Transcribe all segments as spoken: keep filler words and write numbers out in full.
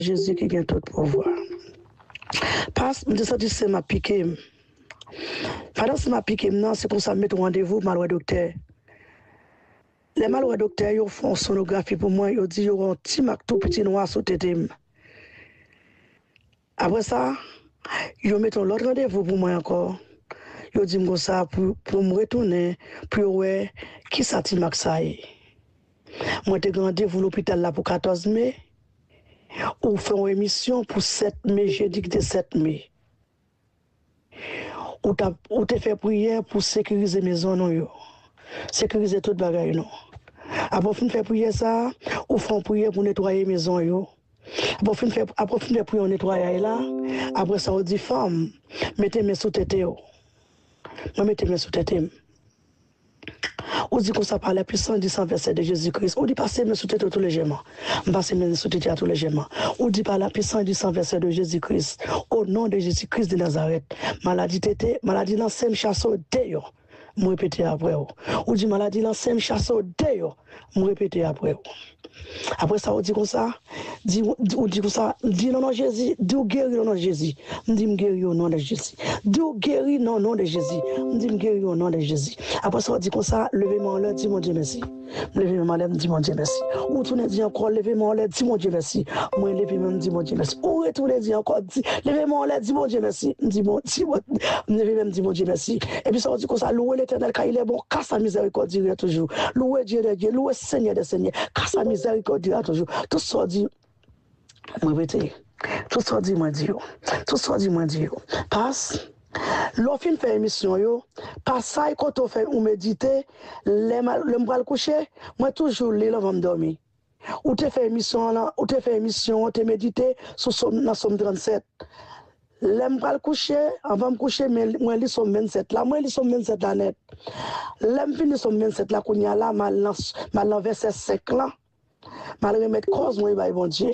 Jésus qui vient tout pouvoir. Parce que je dis c'est ma piqué. Pendant que ma piqué, c'est comme ça, mettre rendez-vous, malheureux docteur. Les malheureux docteurs, ils font sonographie pour moi, ils disent qu'ils ont un petit mac tout petit noir sur tête. Après ça, ils mettent l'autre rendez-vous pour moi encore. Ils disent comme ça pour, pour me retourner, pour voir qui ça petit mac ça est. Moi, j'ai rendez-vous à l'hôpital là pour quatorze mai. Ou fait une émission pour sept mai, jeudi qui était sept mai. Ou t'as fait prière pour sécuriser mes zones, sécuriser toute bagaille. Après, on fait prière ça, ou font prière pour nettoyer mes zones. Après, on fait prière pour nettoyer là. Après ça, on dit femme, mettez mes sous tête. Moi, mettez mes sous tête. On dit qu'on ça par la puissance du sang versé de Jésus-Christ. On dit passer mes sous tête tous les jours. Passer mes sous tête tous les jours. On dit par la puissance du sang versé de Jésus-Christ. Au nom de Jésus-Christ de Nazareth. Maladie tété, maladie l'ancien chasse au déo. Je répéter après. On dit maladie l'ancien chasse au déo. Je répéter après. Après ça, on dit comme ça. On dit comme ça. Dit non, non, Jésus. Dit ou guéri au nom de Jésus. On dit guéri au nom de Jésus. Dit ou guéri non, nom de Jésus. On dit guéri au nom de Jésus. Après ça, on dit comme ça. Levez-moi en l'air, dis mon Dieu merci. Levez-moi en l'air, dis mon Dieu merci. Ou tournez dit encore, levez-moi en l'air, dis mon Dieu merci. Moi, levez-moi, dis mon Dieu merci. Ou retournez dit encore, levez-moi en l'air, dis mon Dieu merci. Dis mon Dieu, levez-moi, dis mon Dieu merci. Et puis ça, on dit comme ça. Louez l'Éternel car il est bon, car sa miséricorde dure toujours. Louez Dieu de Dieu, louez Seigneur de Seigneur, car sa miséricorde dure toujours. Tout ça dit, moi répétez, tout ça dit, moi dit, tout ça dit, moi dit, passe. L'offre fait émission yo, pas ça quand on fait ou méditer, le le bras coucher, moi toujours les avant me dormir. Ou te fait émission là, ou te fait émission, te méditer sur somme dans somme trente-sept. Le bras coucher, avant me coucher mais moi lis somme vingt-sept là, moi lis somme vingt-sept là net. L'aime fini somme vingt-sept là qu'on y a là mal mal verset cinq là. Mal remettre cause moi ba bon Dieu.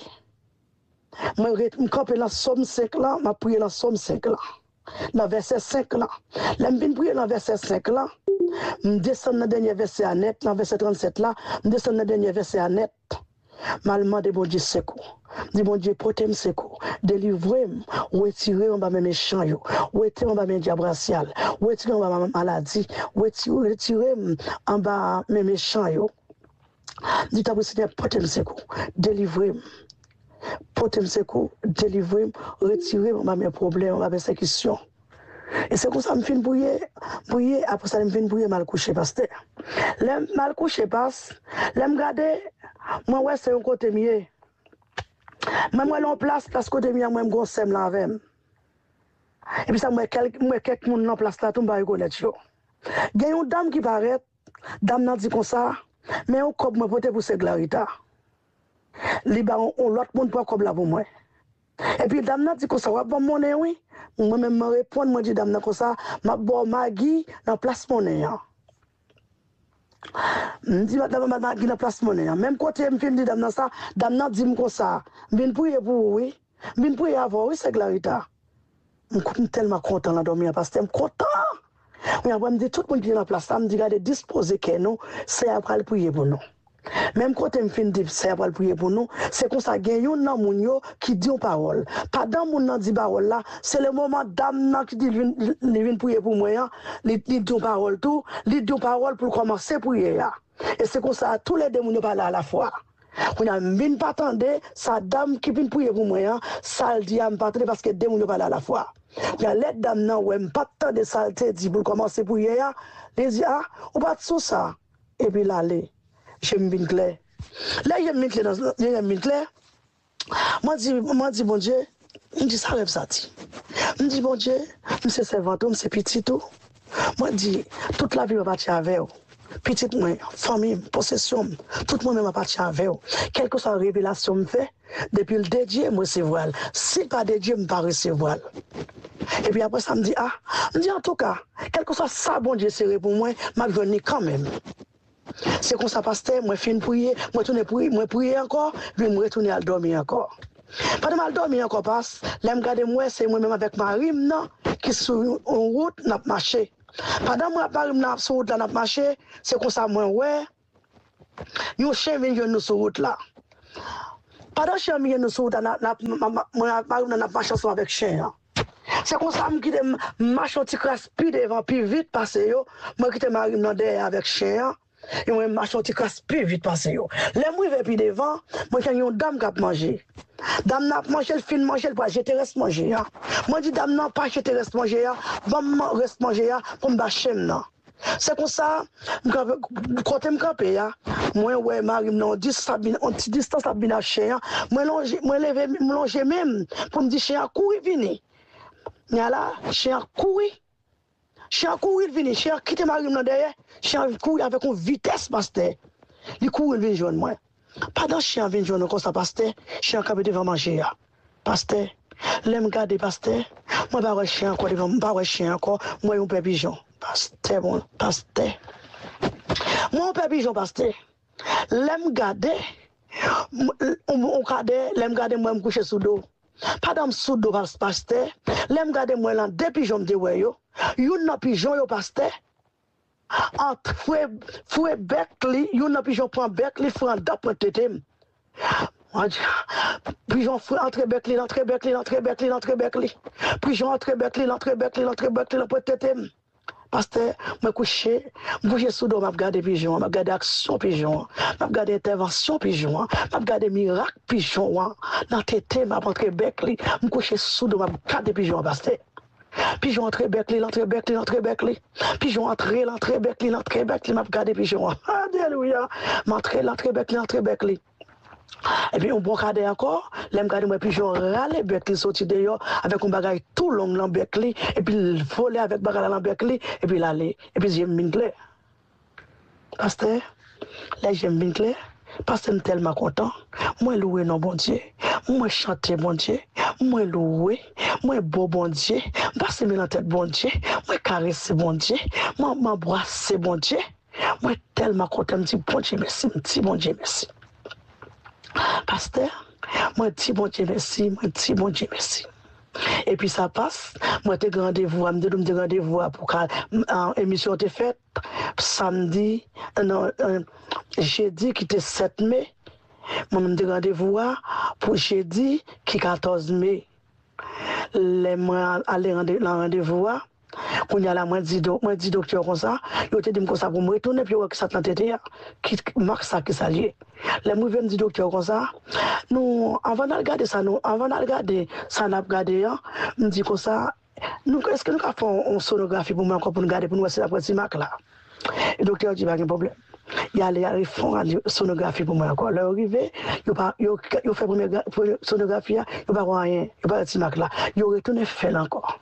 Moi me camper la somme cinq là, m'a prier la somme cinq là. Dans verset cinq là. L'aime bien prier dans verset cinq là. Je descends dans le dernier verset à net, dans verset trente-sept là. Je descends dans le dernier verset à net. Mallement de bon Dieu secours. Dis bon Dieu, protège-moi secours. Délivrez-moi. Retirez-moi de mes méchants. Retirez-moi de mes diables raciales. Retirez-moi de ma maladie. Retirez-moi en bas mes méchants. Dis-toi pour Seigneur, protège-moi secours. Délivrez-moi. Protège-moi secours. Délivrez-moi. Retirez-moi de mes problèmes, de mes persécutions. Et c'est comme ça que je me fais brouiller, brouiller, après ça je me fais brouiller mal couché, pasteur. Le mal couché passe, le me garder, moi ouais c'est un côté mieux. Même moi en place, place côté mieux, moi je me sème là avec. Et puis ça moi quelques moi quelques monde en place là tout me reconnaître yo. Il y a une dame qui paraît, dame n'a dit comme ça, mais on comme moi voter pour ces Clarita. Li ba on l'autre monde pas comme là pour moi. Et puis dame n'a dit comme ça, va bon monnaie oui. Moi même me répondre moi dit dame n'a comme ça, m'a bon Magui dans place monnaie. Me dit madame Magui dans place monnaie. Même côté me film dit dame n'a ça, dame n'a dit comme ça. Vinn prier pour oui. Vinn prier avant oui c'est Clarita. Je suis tellement content de dormir parce que je suis content. Mais après, me dit tout le monde qui est dans la place, me dit regardez disposer que nous, c'est après le prier pour nous. Même quand je fin de c'est après le prier pour nous, c'est comme ça gagne un moun qui dit une parole. Pas dans moun nan dit parole là, c'est le moment dame qui dit il vient prier pour moi, il dit une parole tout, il dit une parole pour commencer prier. Et c'est comme ça tous les deux moun parlent à la fois. On a même pas attendre sa dame qui vient prier pour moi, ça le dit à me pas parce que deux moun parlent à la fois. Il y a les dames nan ouais pas attendre ça te dit pour commencer prier, les dit ah, ou pas sous ça. Et puis là aller j'aime bien clair. Là, j'aime bien clair. J'aime bien clair. Moi, je dis, moi, dis, bon Dieu, je dis, ça rêve ça. Je dis, bon Dieu, je suis servant, je suis petit tout. Moi, je dis, toute la vie, je vais partir avec vous. Petite moi, famille, possession, tout le monde va partir avec vous. Quelle que soit la révélation que je fais, depuis le dédié, je recevoir. Si pas dédié, je ne vais pas recevoir. Et puis après ça, je me dit, ah, je me dis, en tout cas, quel que soit ça, bon Dieu, c'est pour moi, je vais venir quand même. C'est comme ça, pasteur, moi, je prier, moi, je prier, moi, prier encore, puis je retourner à dormir encore. Pendant que je dormir encore, parce que là, je regarde moi, c'est moi-même avec ma rime, qui sur en route, n'a marché. Pendant que je suis sur route, n'a marché, c'est comme ça, moi, ouais, nous chien vient nous sur route là. Pendant que chien nous sous dans na na marche ensemble avec chien. C'est comme ça que je marche un petit crasse plus devant plus vite passer yo. Moi qui te marie dans derrière avec chien. Et moi marche un petit crasse plus vite passer yo. Les moi vais plus devant, moi j'ai une dame qui a mangé. Dame n'a mangé le fin manger le je te reste manger. Moi dis dame n'a pas je te reste manger, va me reste manger pour me bâcher non. C'est comme ça, quand je me campe, moi, ouais, Marie, non, distance, distance à bien chien, moi, moi, lever, me longer même, pour me dire, chien, courir, venez. Mais là, chien, courir. Chien, courir, venez. Chien, quitte Marie, non, derrière, chien, courir avec une vitesse, pasteur. Il courir, venez, joindre moi. Pendant chien, venez, joindre comme ça, pasteur, chien, capé devant manger, pasteur. L'aime garder, pasteur. Moi, pas chien encore, devant, pas chien encore, moi, un peu pigeon. Pasteur, bon, pasteur. Moi, un peu pigeon, pasteur. L'aime garder, on garde, l'aime garder, moi, me coucher sous dos. Pendant sous dos, pasteur, l'aime garder, moi, là, deux pigeons de ouais, yo. Yon n'a pigeon, yo, pasteur. Entre fouet, fouet, bec, li, yon n'a pigeon, prend bec, li, fouet, d'après tétem. Pigeon fouet, entre bec, li, entre bec, li, entre bec, li, entre bec, li. Pigeon, entre bec, li, entre bec, li, entre bec, li, d'après tétem. Pasteur, moi couché, je couché sous dos, je regarde pigeon, je regarde action pigeon, je regarde intervention pigeon, je regarde miracle pigeon, dans tété, je rentre bec, je couché sous dos, je regarde pigeon, pasteur. Pigeon entre bec, l'entre bec, l'entre bec, pigeon entre l'entre bec, l'entre bec, je regarde pigeon. Alléluia, m'entre l'entre bec, l'entre bec. Et puis on bon cadre encore, l'aime garder moi pigeon râler bec qui sorti dehors avec un bagage tout long dans bec li et puis voler avec bagage dans bec li et puis l'aller et puis j'aime bien clair. Pasteur, là j'aime bien clair parce que je suis tellement content. Moi louer non bon Dieu, moi chanter bon Dieu, moi louer, moi beau bon Dieu, passer dans tête bon Dieu, moi caresser bon Dieu, moi m'embrasser bon Dieu. Moi tellement content, me dis bon Dieu merci, me dis bon Dieu merci. Pasteur, moi dis bon Dieu merci, moi dis bon Dieu merci. Et puis ça passe, moi te rendez-vous, me dis me rendez-vous pour que l'émission était faite samedi, non, euh, jeudi qui était sept mai. Moi me rendez-vous pour jeudi qui quatorze mai. Les moi aller rendez-vous. Quand il y a la moi dit moi dit docteur comme ça, il te dit comme ça pour me retourner puis que ça t'entendait qui marque ça qui s'allie. Les moi me dit docteur comme ça, nous avant de regarder ça nous avant de regarder ça n'a regardé me dit comme ça, nous est-ce que nous avons une sonographie pour moi encore pour nous garder pour nous voir si la petite marque là. Le docteur dit pas de problème. Il y a les font une sonographie pour moi encore. Là arrivé, il pas il fait première sonographie, il pas rien, il pas petite marque là. Il retourne faire encore.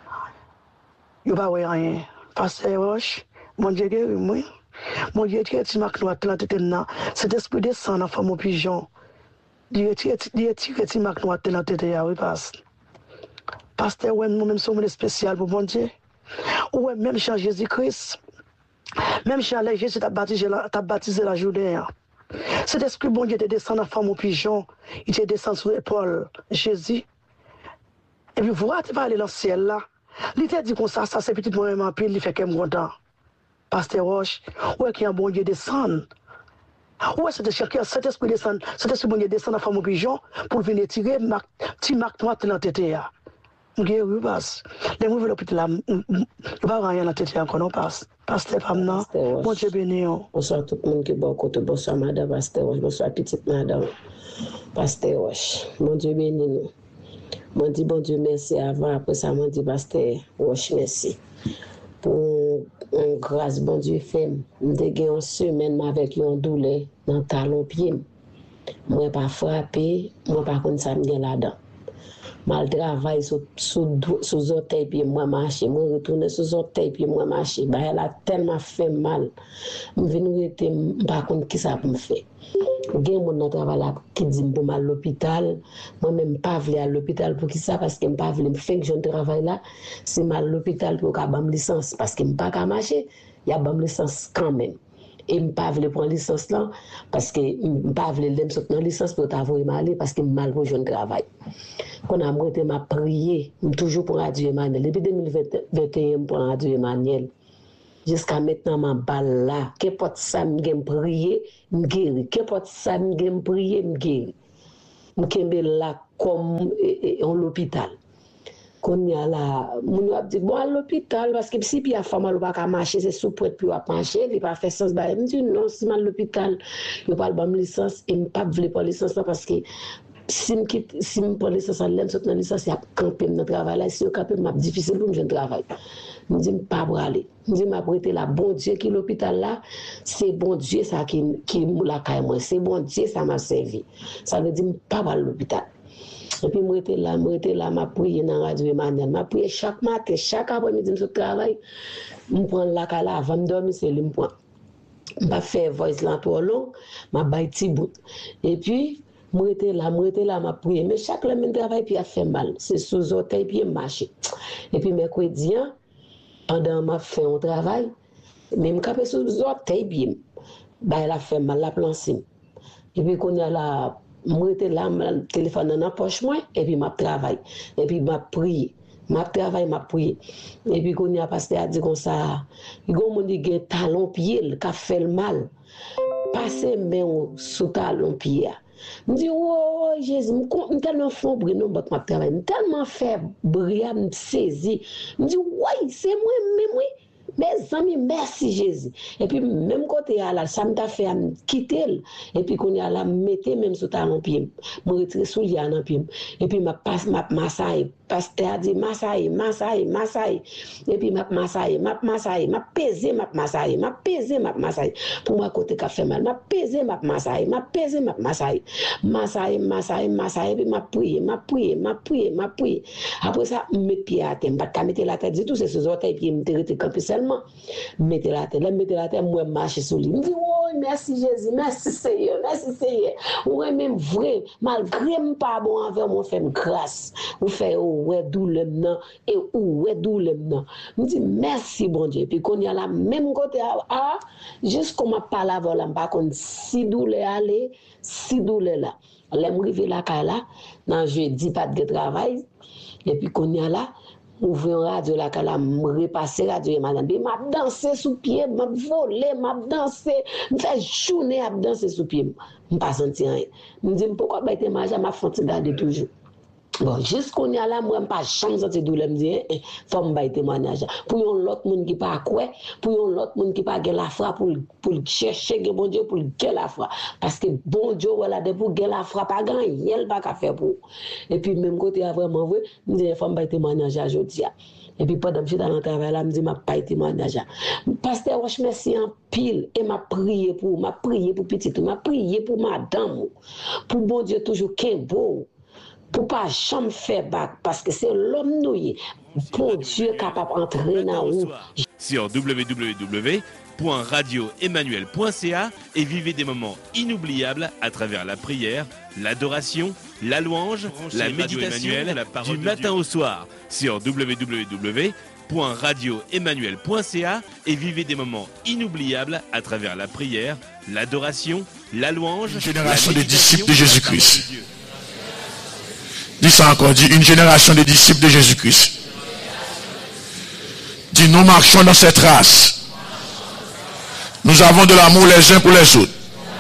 Il n'y a pas rien. Pasteur Roche, mon Dieu guérit moi. Mon Dieu qui est marqué noir dans tête là. Cet esprit descend dans femme pigeon. Dieu qui est Dieu qui est marqué noir dans tête là, oui passe. Pasteur ouais moi même sommes spécial pour mon Dieu. Ouais même Jean Jésus-Christ. Même Jean Jésus t'a baptisé t'a baptisé la journée. Cet esprit bon Dieu te descend dans femme pigeon, il te descend sur l'épaule Jésus. Et puis voilà tu vas aller dans le ciel là. Il t'a dit comme ça, ça c'est petit moi-même en pile, il fait qu'un content. Pasteur Roche, ouais, qui a un bon Dieu descend. Ouais, c'est chacun, cet esprit descend, cet esprit bon Dieu descend dans la femme pigeon pour venir tirer, petit marque noir dans la tête. Oui, passe. Les mouvements de l'hôpital, il n'y a pas rien dans la tête encore, non, passe. Pasteur, femme, non. Bon Dieu béni. Bonsoir tout le monde qui est bon côté, bonsoir madame, Pasteur Roche, bonsoir petite madame, Pasteur Roche. Mon Dieu béni nous. Moi dis bon Dieu merci avant, après ça moi dis Pasteur Roche merci. Pour une grâce bon Dieu fait, j'ai gagné une semaine avec une douleur dans le talon pied. Moi pas frappé, moi pas contre ça me gagne là-dedans. Mal travail sur sous sous orteil puis moi marcher, moi retourner sous orteil puis moi marcher. Bah elle a tellement fait mal. Me venir était pas contre qui ça pour me faire. Gen mon nan travail là qui dit pour mal l'hôpital, moi même pas vle à l'hôpital pour qui ça parce que me pas vle me faire je travail là, c'est mal l'hôpital pour ka bam licence parce que me pas ka marcher, y a bam licence quand même. Et me pas vle prendre licence là parce que me pas vle l'aime sortir dans licence pour t'avoir mal parce que mal pour jeune travail. Quand a moi m'a prié, toujours pour adieu Emmanuel depuis deux mille vingt et un pour adieu Emmanuel. Jusqu'à maintenant, ma balle là, qu'importe ça, je me prier, je me guérir. Qu'importe ça, je me prier, je me guérir. m'kembe là comme en l'hôpital. Qu'on y a là, mon a dit bon à l'hôpital parce que si puis a femme elle pas marcher c'est sous prête puis a marcher, il pas faire sens ba. Me dit non, si mal l'hôpital, je pas ba licence et me pas vle pas licence parce que si me quitte si me prend licence l'aime saute dans licence y a camper dans travail là, si yo camper m'a difficile pour me jeune travail. Me dit pas braler. Me dit m'a prêter la bon Dieu qui l'hôpital là, c'est bon Dieu ça qui qui la caille moi, c'est bon Dieu ça m'a servi. Ça veut dire pas à l'hôpital. Et puis, moi, j'étais là, moi, j'étais là, je priais dans la radio Emmanuel. Je priais chaque matin, chaque après-midi, je travaille. Je prends la cala avant de dormir, c'est le point. Je fais voice là pour long, je fais petit bout. Et puis, moi, j'étais là, moi, j'étais là, je priais. Mais chaque jour, je travaille, puis il fait mal. C'est sous orteil, puis il marche. Et puis, mercredi, pendant que je fais un travail, même quand je suis sous orteil, puis il a fait mal, la planche. Et puis, quand il y a la. Moi, j'étais là, le téléphone dans la poche, moi, et puis je travaille. Et puis je prie. Je travaille, je prie. Et puis, quand il y a passé, il a dit comme ça, il y a un qui a un talon pied, qui a fait le mal. Passer main sous talon pied. Je me dis, oh Jésus, je suis tellement fort pour nous, je travaille. Je suis tellement faible, je me saisis. Je me dis, oui, c'est moi, mais moi. Mes amis, merci Jésus. Et puis, même côté là, ça m'a fait quitter. Et puis, quand il y a là, mettez même sous talon pied. Je retire sous le dans pied. Et puis, je passe ma massaille. Pasteur a dit massaille, massaille, massaille. Et puis, je massaille, ma massaille, ma pesé, ma massaille, ma pesé, ma massaille. Pour moi, côté qui fait mal, ma pesé, ma massaille, ma pesé, ma massaille. Massaille, massaille, massaille. Et puis, ma prié, ma prié, ma prié, ma prié. Après ça, je mets pied à terre. Je mettre la tête du tout, c'est sous orteil, puis je me camper seulement. Mettez la tête, mettez la tête, moi, marcher sur lui. Je dis, oh, merci Jésus, merci Seigneur, merci Seigneur. Ouais, même vrai, malgré m pas bon envers moi, fait grâce. Vous faites, oh, ouais, d'où le nom, et où, ouais, d'où le nom. Je dis, merci, bon Dieu. Puis, quand il y a la même côté, ah, juste comme je parle avant, là, par contre, si douleur aller, si douleur là. Là, je suis là, là, dans jeudi, pas de travail. Et puis, quand il y a là, ouvre un radio là, quand je repasse la radio, madame, m'a dansé sous pied, m'a volé, m'a dansé, m'a fait journée à danser sous pied. Je ne pas senti rien. Je me dis, pourquoi je ne m'a pas fait garder toujours. Bon, jusqu'on y a là, moi, je ne pas jamais senti douleur. Je me dis, il faut me faire témoignage. Pour l'autre monde qui pas quoi, pour l'autre monde qui pas la foi, pour, pour chercher bon Dieu, pour gagner la foi. Parce que bon Dieu, voilà, pour gagner la foi, pas grand, il n'y a pas qu'à faire pour. Et puis, même côté, vraiment vrai, je me dis, il faut me faire témoignage aujourd'hui. Et puis, pendant que je suis dans le travail, là, je me dis, je ne pas témoignage. Pasteur Roche, merci en pile. Et m'a prié pour, m'a prié pour petit, m'a prié pour madame. Pour bon Dieu, toujours qu'un beau. Pour pas jamais faire bac, parce que c'est l'homme nouillé. Pour Dieu capable d'entrer dans où. Sur w w w point radio emmanuel point c a et vivez des moments inoubliables à travers la prière, l'adoration, la louange, la méditation, du matin au soir. Sur w w w point radio emmanuel point c a et vivez des moments inoubliables à travers la prière, l'adoration, la louange, une génération de disciples de Jésus-Christ. Dis ça encore, dis une génération de disciples de Jésus-Christ. Dis nous marchons dans cette race. Nous avons de l'amour les uns pour les autres.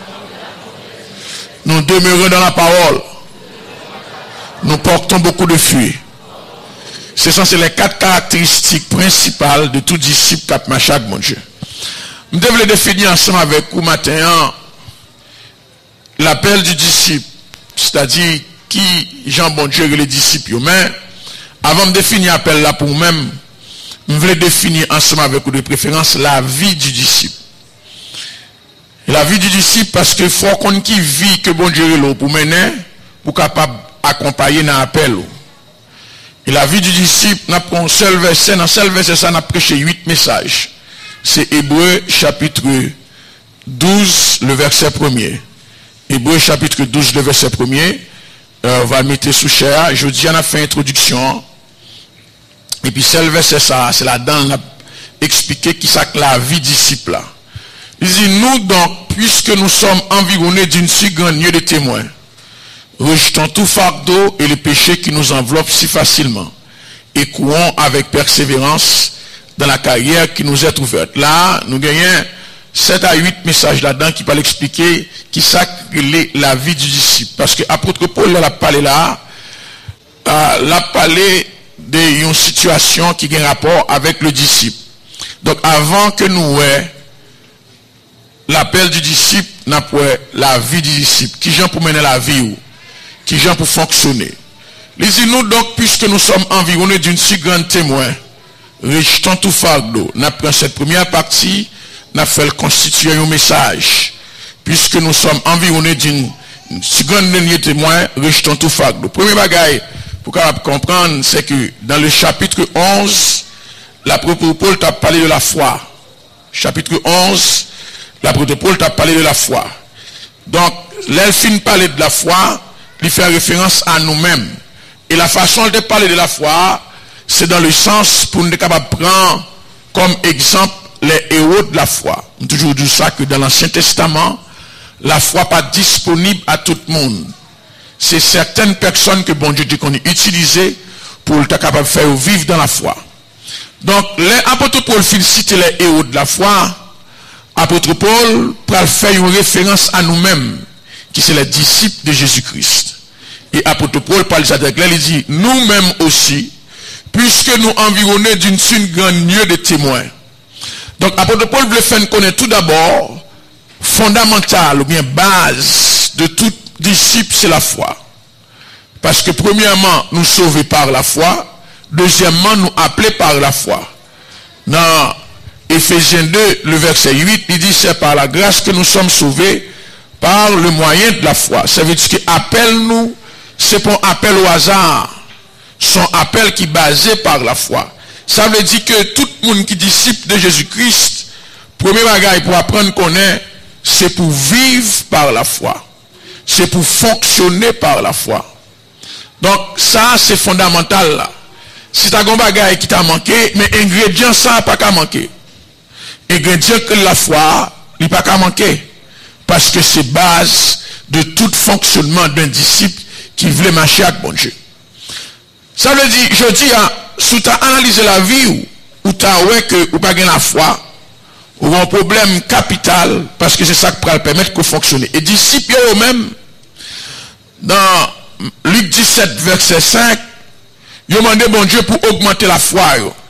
Nous demeurons dans la parole. Nous portons beaucoup de fruits. Ce sont les quatre caractéristiques principales de tout disciple qui marche avec mon Dieu. Nous devons les définir ensemble avec vous matin. L'appel du disciple, c'est-à-dire qui Jean bon Dieu et les disciples. Mais avant de définir l'appel là pour moi-même, je voulais définir ensemble avec vous de préférence la vie du disciple. Et la vie du disciple parce que faut qu'on qui vit que bon Dieu est là pour mener, pour capable accompagner dans l'appel. Et la vie du disciple, n'a pas un seul verset, dans un seul verset, ça n'a prêché huit messages. C'est Hébreu chapitre douze, le verset premier. Hébreu chapitre douze, le verset premier. Euh, on va le mettre sous chair. Je dis, on a fait introduction. Et puis, c'est le verset ça, c'est là-dedans, on a expliqué qui ça que la vie disciple là. Il dit, nous donc, puisque nous sommes environnés d'une si grande nuée de témoins, rejetons tout fardeau et les péchés qui nous enveloppent si facilement, et courons avec persévérance dans la carrière qui nous est ouverte. Là, nous gagnons sept à huit messages là-dedans qui parlent expliquer qui ça la vie du disciple. Parce que apôtre Paul l'a parlé là, euh, l'a parlé d'une situation qui a un rapport avec le disciple. Donc avant que nous ayons l'appel du disciple, nous avons la vie du disciple. Qui gens pour mener la vie ou qui gens pour fonctionner. Lisez-nous donc, puisque nous sommes environnés d'une si grande témoin, rejetons tout fardeau. Nous pris cette première partie, nous fait le constituer un message. Puisque nous sommes environnés d'une si grande lignée témoin, rejetons tout fardeau. Premier bagaille, pour comprendre, c'est que dans le chapitre onze, l'apôtre Paul t'a parlé de la foi. Chapitre onze, l'apôtre Paul t'a parlé de la foi. Donc, l'elfine parler de la foi, il fait référence à nous-mêmes. Et la façon de parler de la foi, c'est dans le sens pour nous être capable de prendre comme exemple les héros de la foi. On a toujours dit ça que dans l'Ancien Testament, la foi n'est pas disponible à tout le monde. C'est certaines personnes que bon Dieu dit qu'on a utilisées pour être capable de faire vivre dans la foi. Donc, l'apôtre Paul félicite les héros de la foi. Apôtre Paul pour faire une référence à nous-mêmes, qui sont les disciples de Jésus-Christ. Et apôtre Paul parle de ça, il dit, nous-mêmes aussi, puisque nous environnés d'une grande nuée de témoins. Donc, apôtre Paul veut faire connaître tout d'abord, fondamental ou bien base de tout disciple, c'est la foi. Parce que premièrement, nous sauvés par la foi. Deuxièmement, nous appelés par la foi. Dans Éphésiens deux, le verset huit, il dit, c'est par la grâce que nous sommes sauvés par le moyen de la foi. Ça veut dire qu'appelle-nous, c'est pas un appel au hasard. Son appel qui est basé par la foi. Ça veut dire que tout le monde qui est disciple de Jésus-Christ, premier bagage pour apprendre qu'on est, c'est pour vivre par la foi. C'est pour fonctionner par la foi. Donc ça, c'est fondamental là. Si tu as un bagage qui t'a manqué, mais ingrédient ça n'a pas qu'à manquer. Ingrédient que la foi, il n'a pas qu'à manquer. Parce que c'est base de tout fonctionnement d'un disciple qui voulait marcher avec bon Dieu. Ça veut dire, je dis, si tu as analysé la vie ou tu as ouais que ou pas gagné la foi, ou un problème capital, parce que c'est ça qui peut permettre de fonctionner. Et disciples eux-mêmes, dans Luc dix-sept, verset cinq, ils ont demandé bon Dieu pour augmenter la foi.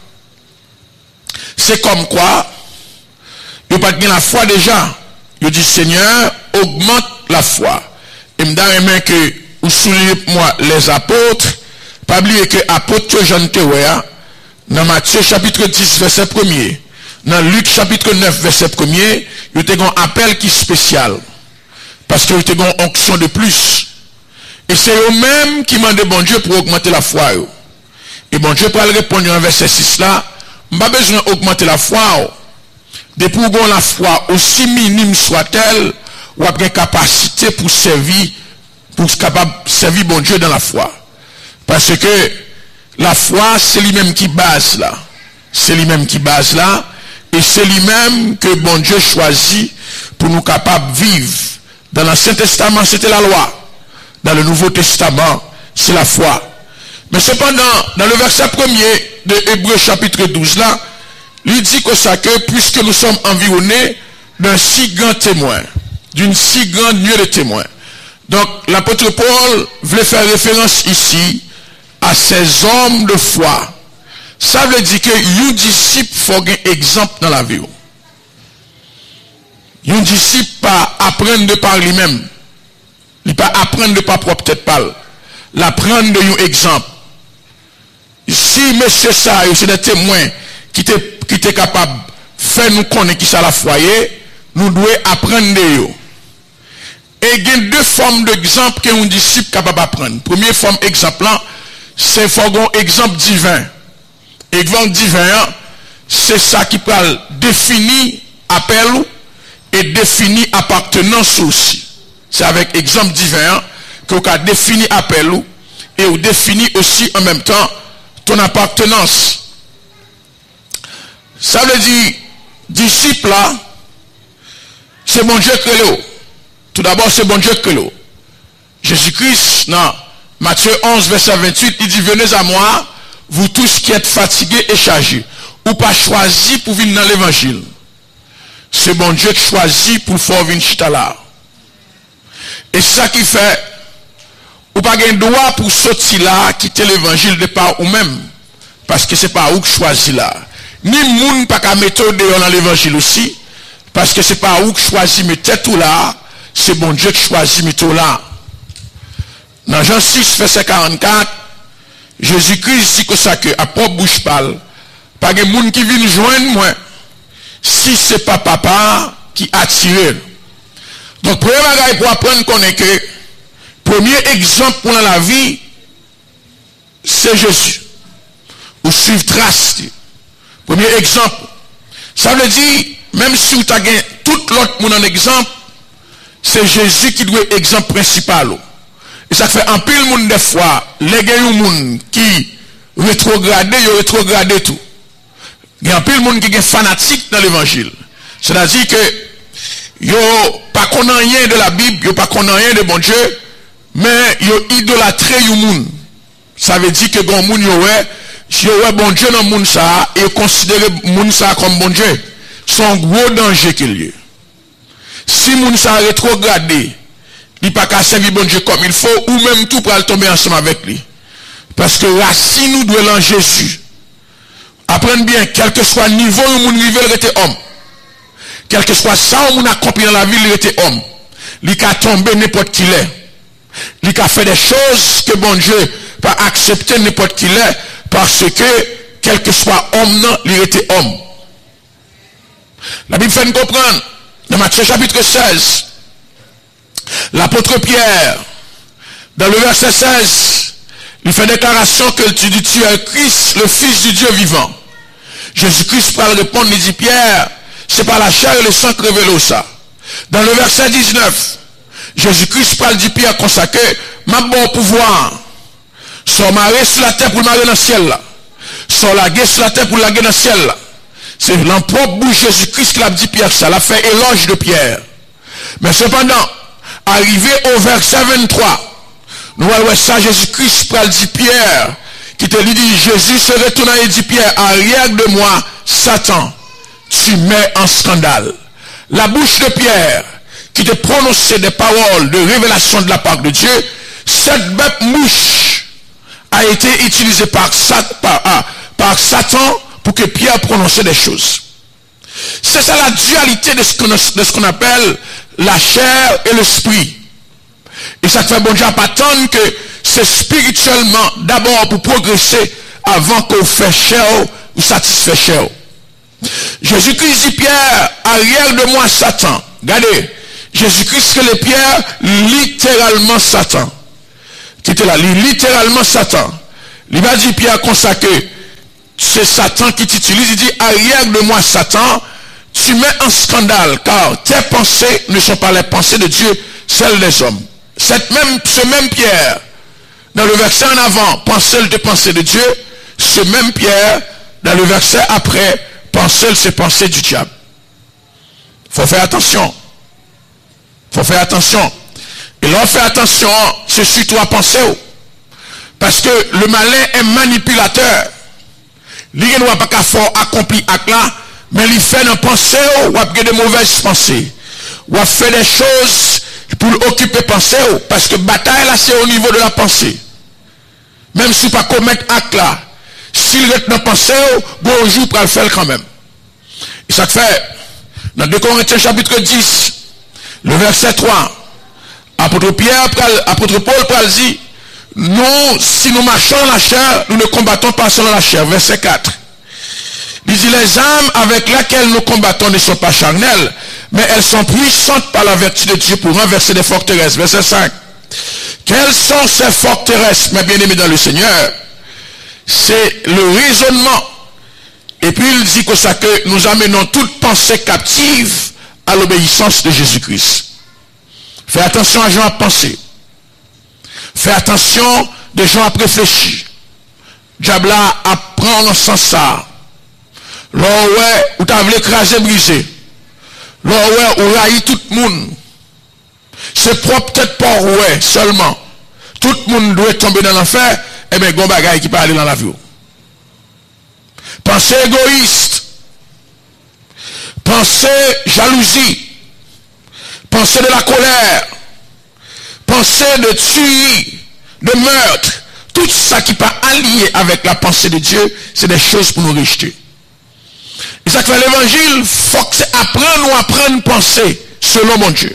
C'est comme quoi, ils n'ont pas gagné la foi déjà. Ils ont dit, Seigneur, augmente la foi. Et me donne que, vous soulignez moi les apôtres, pas oublier que apôtre Jean Théoya, dans Matthieu chapitre dix, verset premier, dans Luc chapitre neuf, verset premier, il y a un appel qui est spécial. Parce qu'il y a une onction de plus. Et c'est eux-mêmes qui demandent bon Dieu pour augmenter la foi. Et bon Dieu pour répondre dans verset six là, je n'ai pas besoin d'augmenter la foi. Depuis que la foi, aussi minime soit-elle, ou a une capacité pour servir, pour capable servir bon Dieu dans la foi. Parce que la foi, c'est lui-même qui base là. C'est lui-même qui base là. Et c'est lui-même que bon Dieu choisit pour nous capables de vivre. Dans l'Ancien Testament, c'était la loi. Dans le Nouveau Testament, c'est la foi. Mais cependant, dans le verset premier de Hébreux chapitre douze là, il dit que ça que puisque nous sommes environnés d'un si grand témoin, d'une si grande nuée de témoins. Donc l'apôtre Paul voulait faire référence ici à ces hommes de foi. Ça veut dire que un disciple faut un exemple dans la vie. Un disciple pas apprendre de par lui-même. Il pas apprendre de par propre tête parle. L'apprendre de un exemple. Si monsieur ça, c'est des témoins qui étaient qui était capable de faire nous connaître qui ça la foyer, nous devons apprendre de eux. Et il y a deux formes d'exemple qu'un disciple est capable d'apprendre. Première forme exemple, c'est un exemple divin. Exemple divin, c'est ça qui peut définir appel et définir appartenance aussi. C'est avec exemple divin que vous avez défini appel et vous définit aussi en même temps ton appartenance. Ça veut dire, disciple là, c'est bon Dieu que l'eau. Tout d'abord, c'est bon Dieu que l'eau. Jésus-Christ, dans Matthieu onze, verset vingt-huit, il dit, venez à moi, vous tous qui êtes fatigués et chargés, ou pas choisis pour venir dans l'évangile. c'est bon Dieu qui choisit pour faire venir chita là. Et c'est ça qui fait, ou pas un droit pour sortir là, quitter l'évangile de par ou même, parce que c'est pas où qui choisit là. Ni moun pas qu'à mettre dans l'évangile aussi, parce que c'est pas où qui choisit mettre tout là, c'est bon Dieu qui choisit mettre tout là. Dans Jean six, verset quarante-quatre, Jésus-Christ dit que ça que, à propre bouche parle, pas de moun qui vient joindre moi, si c'est pas papa qui attire. Donc, premier bagage pour apprendre qu'on est que, premier exemple pour la vie, c'est Jésus. Ou suivre trace. Premier exemple. Ça veut dire, même si vous avez tout l'autre monde en exemple, c'est Jésus qui doit être exemple principal. Et ça fait un pile monde des fois, les gens qui rétrogradent, ils rétrogradent tout. Il y a un pile monde qui est fanatique dans l'évangile. C'est-à-dire que, yo pas connaît rien de la Bible, yo pas connaît rien de bon Dieu, mais yo idolâtré yo moun. Ça veut dire que bon moun yo ouais, yo ouais bon Dieu dans moun ça et considérer moun ça comme bon Dieu. Son gros danger qu'il y a. Si moun ça rétrogradé, il pas qu'à servir bon Dieu comme il faut ou même tout pour tomber ensemble avec lui. Parce que racine nous doit en Jésus. Apprenez bien, quel que soit le niveau où moun rive il était homme. Quel que soit ça, on a accompli dans la vie, il était homme. Il a tombé n'importe qui l'est. Il a fait des choses que bon Dieu pas accepter n'importe qui l'est, parce que, quel que soit homme, non, il était homme. La Bible fait nous comprendre, dans Matthieu chapitre seize, l'apôtre Pierre, dans le verset seize, il fait déclaration que tu dis tu es Christ, le Fils du Dieu vivant. Jésus-Christ parle répondre, il dit Pierre, c'est pas la chair et le sang qui révèlent ça. Dans le verset dix-neuf, Jésus-Christ parle du Pierre consacré, ma bon pouvoir, sans marrer sur la terre pour marrer dans le ciel là. Sans laguer sur la terre pour laguer dans le ciel là. C'est l'empropre bouche Jésus-Christ qui l'a dit Pierre, ça l'a fait éloge de Pierre. Mais cependant, arrivé au verset vingt-trois, nous voyons ça, Jésus-Christ parle dit Pierre, qui te dit, Jésus se retourna et dit Pierre, arrière de moi, Satan, tu mets en scandale. La bouche de Pierre, qui te prononçait des paroles de révélation de la part de Dieu, cette bête mouche a été utilisée par, par, ah, par Satan pour que Pierre prononçait des choses. C'est ça la dualité de ce qu'on, de ce qu'on appelle la chair et l'esprit. Et ça fait bon Dieu pas attendre que c'est spirituellement d'abord pour progresser avant qu'on fait chair ou satisfait chair. Jésus-Christ dit Pierre, arrière de moi Satan. Regardez, Jésus-Christ que le Pierre, littéralement Satan. Qui était là, littéralement Satan. Il va dire Pierre consacré, c'est Satan qui t'utilise, il dit arrière de moi Satan, tu mets en scandale, car tes pensées ne sont pas les pensées de Dieu, celles des hommes. Cette même, ce même Pierre, dans le verset en avant, pensait de pensées de Dieu, ce même Pierre, dans le verset après, pensait ses pensées du diable. Il faut faire attention. Il faut faire attention. Et là, on fait attention, c'est surtout à penser. Parce que le malin est manipulateur. Il ne va pas qu'à faire accomplir acte là, mais il fait une pensée ou a des mauvaises pensées. Ou a fait des choses pour occuper pensée. Parce que bataille là, c'est au niveau de la pensée. Même si pas commettre acte là, s'il est dans pensée, bonjour pour le faire quand même. Et ça fait, dans deux Corinthiens chapitre dix, le verset trois, apôtre Pierre, apôtre Paul, Paul dit, nous, si nous marchons dans la chair, nous ne combattons pas selon la chair. Verset quatre. Il dit, les âmes avec lesquelles nous combattons ne sont pas charnelles, mais elles sont puissantes par la vertu de Dieu pour renverser des forteresses. Verset cinq. Quelles sont ces forteresses, mes bien-aimés dans le Seigneur? C'est le raisonnement. Et puis il dit que ça que nous amenons toute pensée captive à l'obéissance de Jésus-Christ. Fais attention à gens à penser. Fais attention des gens à réfléchir. Diable apprend dans ce sens ça. Là ouais, où t'as voulu écraser, briser. Là ouais, où raït tout le monde. C'est propre peut-être pas ouais seulement. Tout le monde doit tomber dans l'enfer. Eh bien, gon bagaille qui peut aller dans la vie. Pensée égoïste. pensée jalousie, pensée de la colère, pensée de tuerie, de meurtre, tout ça qui n'est pas allié avec la pensée de Dieu, c'est des choses pour nous rejeter. Et ça fait l'évangile, il faut que c'est apprendre ou apprendre à penser selon mon Dieu.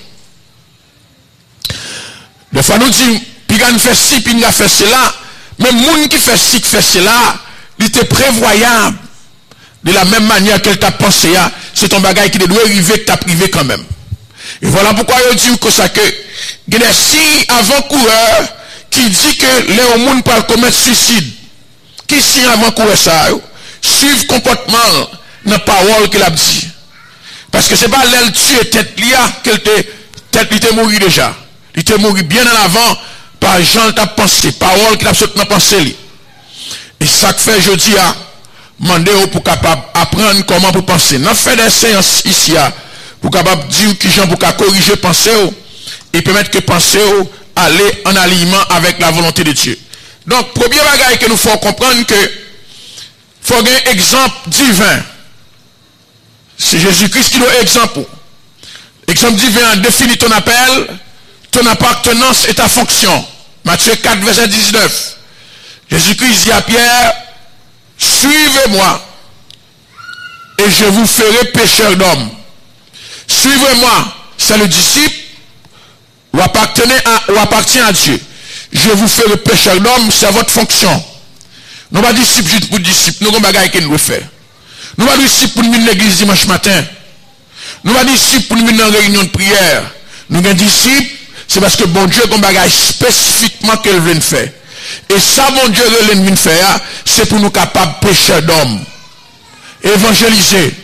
Des fois nous disons, puis il fait ci, puis il a fait cela, mais le monde qui fait ci, qui fait cela, il était prévoyable. De la même manière qu'elle t'a pensé, c'est ton bagage qui doit arriver, que tu as privé quand même. Et voilà pourquoi je dis que ça que, il y a si avant-coureurs qui dit que les hommes peuvent commettre suicide. Qui si avant-coureurs ça, suivent comportement dans la parole qu'il a dit. Parce que c'est pas l'aile tuer tête lia qu'elle te tête il était mort déjà. Il était mort bien en avant par Jean t'a pensé, parole qu'il a absolument pensé. Et ça que fait je dis à demander pour capable apprendre comment pour penser. N'a fait des séances ici pour capable dire qui gens pour corriger penser et permettre que penser aller en alignement avec la volonté de Dieu. Donc premier bagage que nous faut comprendre que faut un exemple divin. C'est Jésus-Christ qui doit exemple. Exemple divin définit ton appel, ton appartenance et ta fonction. Matthieu quatre verset dix-neuf. Jésus-Christ dit à Pierre, suivez-moi et je vous ferai pécheur d'hommes. Suivez-moi, c'est le disciple ou appartient à, ou appartient à Dieu. Je vous ferai pécheur d'hommes, c'est votre fonction. Nous ne sommes pas disciples juste pour disciples, nous avons des choses que nous faire. Nous ne sommes pas disciples pour nous venir à l'église dimanche matin. Nous ne sommes pas disciples pour nous venir en réunion de prière. Nous sommes disciples, c'est parce que bon Dieu a des choses spécifiquement qu'il veut faire. Et ça, mon Dieu, le faire, c'est pour nous capables de pécher d'hommes. Évangéliser.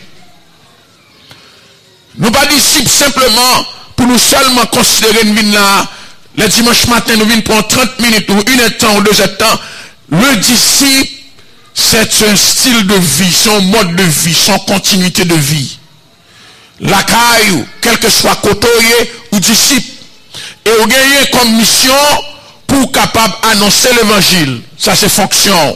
Nous ne sommes pas disciples simplement pour nous seulement considérer une vie là. Le dimanche matin, nous venons prendre trente minutes ou une heure temps ou deux heures temps. Le disciple, c'est un style de vie, son mode de vie, son continuité de vie. La caille, quel que soit côtoyer ou disciple. Et vous gagnez comme mission pour capable annoncer l'évangile. Ça c'est fonction.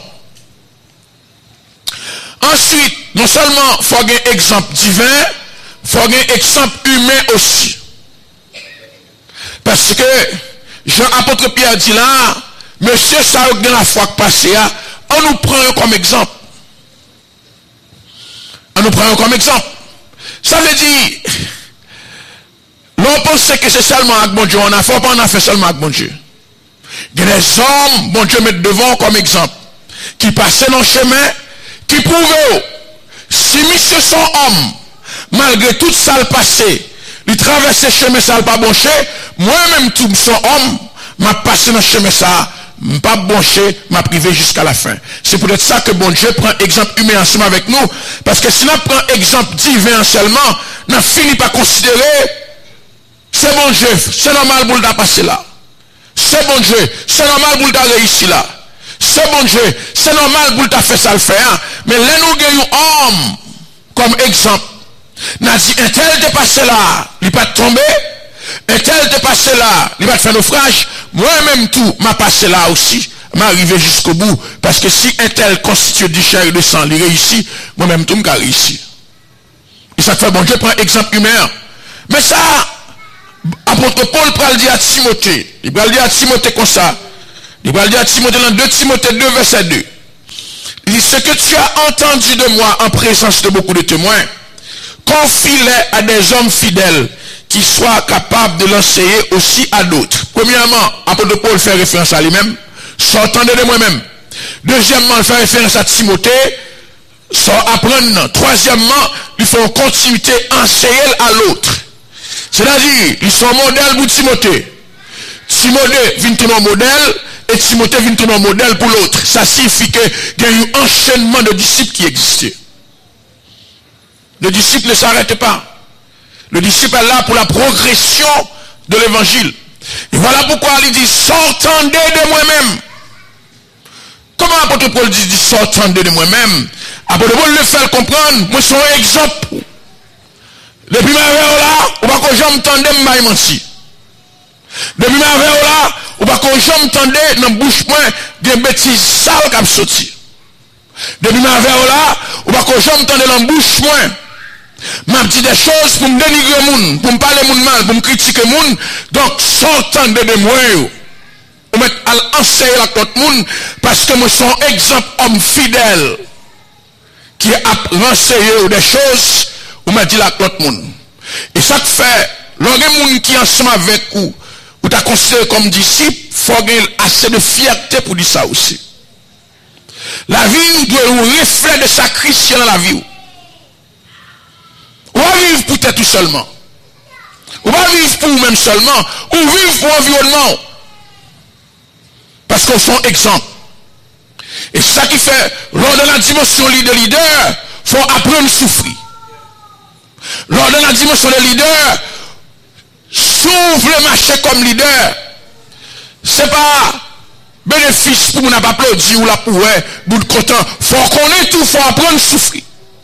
Ensuite, non seulement il faut un exemple divin, il faut un exemple humain aussi. Parce que Jean-Apôtre Pierre dit là, monsieur ça dans la foi passée, on nous prend comme exemple. On nous prend comme exemple. Ça veut dire, l'on pense que c'est seulement avec bon Dieu, on a fait, on a fait seulement avec bon Dieu. Il y a des hommes, bon Dieu met devant comme exemple, qui passaient dans le chemin, qui prouvaient, si monsieur son homme, malgré tout ça le passé, il traverse le chemin, ça le pas bonché, moi-même tout son homme, m'a passé dans le chemin ça, m'a bonché, m'a privé jusqu'à la fin. C'est peut-être ça que bon Dieu prend exemple humain ensemble avec nous, parce que si on prend exemple divin seulement, on finit par considérer, c'est bon Dieu, c'est normal pour le passer là. C'est bon Dieu, c'est normal pour le réussir là. C'est bon Dieu, c'est normal pour le faire ça le faire. Mais là nous gagnons homme comme exemple. N'a dit un tel te passé là, il pas tomber. Un tel te passé là, il va faire naufrage. Moi-même tout m'a passé là aussi, m'a arrivé jusqu'au bout. Parce que si un tel constitue du chair et de sang, il réussit, moi-même tout m'a réussi. Et ça fait bon Dieu prend exemple humain. Mais ça, apôtre Paul pral dire à Timothée, il pral dire à Timothée comme ça, il pral dire à Timothée dans deux Timothée deux verset deux. Il dit, ce que tu as entendu de moi en présence de beaucoup de témoins, confie-les à des hommes fidèles qui soient capables de l'enseigner aussi à d'autres. Premièrement, apôtre Paul fait référence à lui-même, s'entendez de moi-même. Deuxièmement, il fait référence à Timothée, sans apprendre. Troisièmement, il faut continuité enseigner à l'autre. C'est-à-dire, ils sont modèles pour Timothée. Timothée vient tourner un modèle et Timothée vient tourner un modèle pour l'autre. Ça signifie qu'il y a eu un enchaînement de disciples qui existait. Le disciple ne s'arrête pas. Le disciple est là pour la progression de l'évangile. Et voilà pourquoi il dit, s'entendez de moi-même. Comment apôtre Paul dit, dit s'entendez de moi-même? Apôtre Paul le fait comprendre, moi je suis un exemple. Depuis ma vie là, ou pas que j'aime tendre ma imanci. Depuis ma vie là, ou pas que j'aime tendre dans bouche point des bêtises sales qui sorti. Depuis ma vie là, ou pas que j'aime tendre dans bouche point M'a dit des choses pour me dénigrer moun, pour me parler moun mal, pour me critiquer moun. Donc, sortant de moi, ou mettre à enseigner la l'autre moun, parce que moi, suis un exemple homme fidèle, qui a renseigné des choses, ou m'a dit la l'autre moun. Et ça te fait, l'autre moun qui est ensemble avec vous, ou t'as considéré comme disciple, il faut avoir assez de fierté pour dire ça aussi. La vie doit être un reflet de sa Christ dans la vie. Ou pas vivre pour toi tout seulement. Ou pas vivre pour vous-même seulement. Ou vivre pour l'environnement. Parce qu'on fait exemple. Et c'est ça qui fait, lors de la dimension de leader, il faut apprendre à souffrir. Lors de la dimension de leader, s'ouvre le marché comme leader. Ce n'est pas bénéfice pour nous pas applaudir ou la pouvoir, bout de content. Il faut connaître tout, il faut apprendre à souffrir.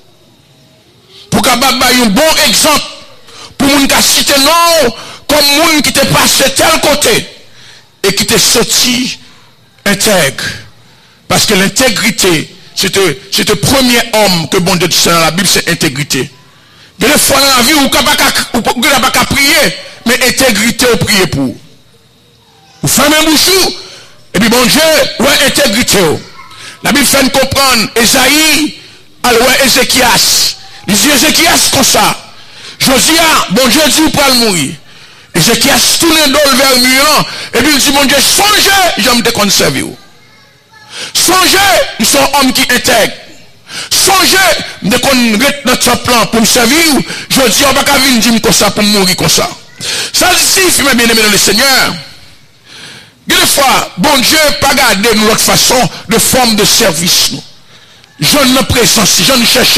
Pour qu'on ait un bon exemple, pour nous citer non, comme nous qui t'est passé tel côté, et qui t'est sorti intègre. Parce que l'intégrité, c'est le premier homme que bon Dieu dit dans la Bible, c'est intégrité. Il y a des fois dans la vie où vous n'avez pas qu'à prier, mais intégrité, vous priez pour. Vous fermez un bouchou, et puis bon Dieu, ouais, intégrité. La Bible fait nous comprendre, Esaïe, alors ouais, Ézéchias. Il dit Ézéchias comme ça. Josia, bon Dieu dit, vous pouvez mourir. Ézéchias tourne d'ol vers le mur, et puis il dit, mon Dieu, songez, j'aime te conserver. Songez, nous sommes hommes qui intègrent. Songez, nous sommes notre plan pour me servir. Je dis, on va pas venir dire comme ça pour mourir comme ça. Ça signifie, mes bien-aimés dans le Seigneur. Des fois, bon Dieu, pas garder nous l'autre façon de forme de service. Je ne présence, je ne cherche.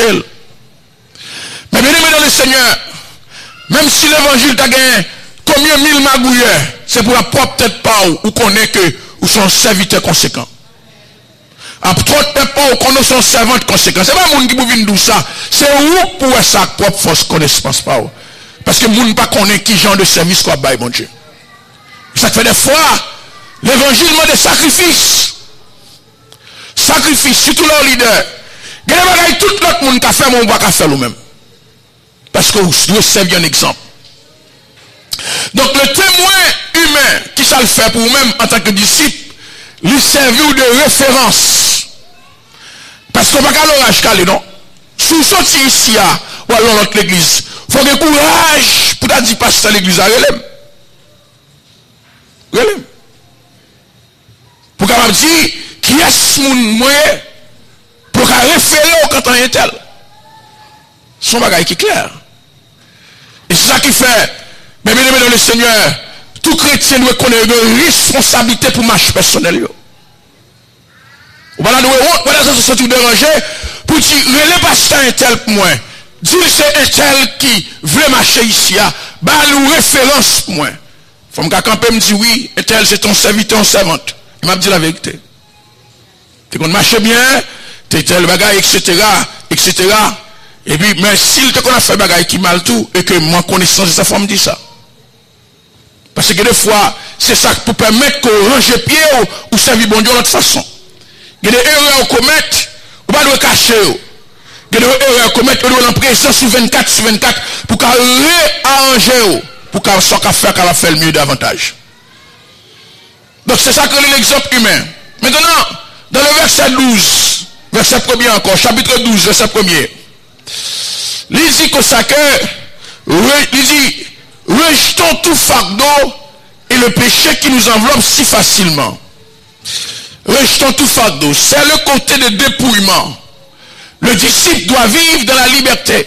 Mais bien aimé dans le Seigneur, même si l'évangile t'a gagné combien mille magouilleurs, c'est pour la propre tête pas ou connaît que ou son serviteur conséquent. À trop tête pas ou connaît son servante conséquent. C'est pas monde qui peut venir d'où ça. C'est où pour sa propre force connaissance pas. Parce que monde pas connaît qui genre de service quoi bail mon Dieu. Ça fait des fois l'évangile demande des sacrifices. Sacrifice, surtout leur leader. Il y a tout l'autre monde qui a fait, mais on ne va pas faire nous-mêmes. Parce que vous devez servir un exemple. Donc le témoin humain qui ça le fait pour vous-même en tant que disciple, lui servir de référence. Parce qu'on ne va pas l'orage calé, non? Si vous sortez ici, ou alors l'autre l'église, il faut que courage pour dire pasteur l'église à relève. Relève. Pour qu'on dire, qui est-ce mon moyen pour qu'on référer au canton tel. Son bagage qui est clair. Et c'est ça qui fait, mais bien aimé dans le Seigneur, tout chrétien doit connaître une responsabilité pour marche personnelle. Voilà, nous voilà, ça se tout déranger pour dire, relais pasteur un tel pour moi. Dire c'est un tel qui veut marcher ici, bah nous référence pour moi. Faut me camper me dire oui, un tel c'est ton serviteur, ton servante. Il m'a dit la vérité. Tu qu'on marche bien, tu tel bagage, et cetera, et cetera. Et puis, mais s'il te connaît fait bagage qui mal tout, et que moi connaissance de sa femme dit ça. Parce que des fois, c'est ça pour permettre qu'on range pied ou, ou servir bon Dieu de l'autre façon. Il y a des erreurs qu'on commet, ou pas de cacher. Il y a des erreurs qu'on commet, on doit en présence sur vingt-quatre sur vingt-quatre pour qu'on réarranger, pour qu'on soit qu'à faire qu'à faire le mieux davantage. Donc c'est ça que l'exemple humain. Maintenant, dans le verset douze, verset premier encore, chapitre douze, verset premier. Il dit comme ça que, il dit, rejetons tout fardeau et le péché qui nous enveloppe si facilement. Rejetons tout fardeau. C'est le côté de dépouillement. Le disciple doit vivre dans la liberté.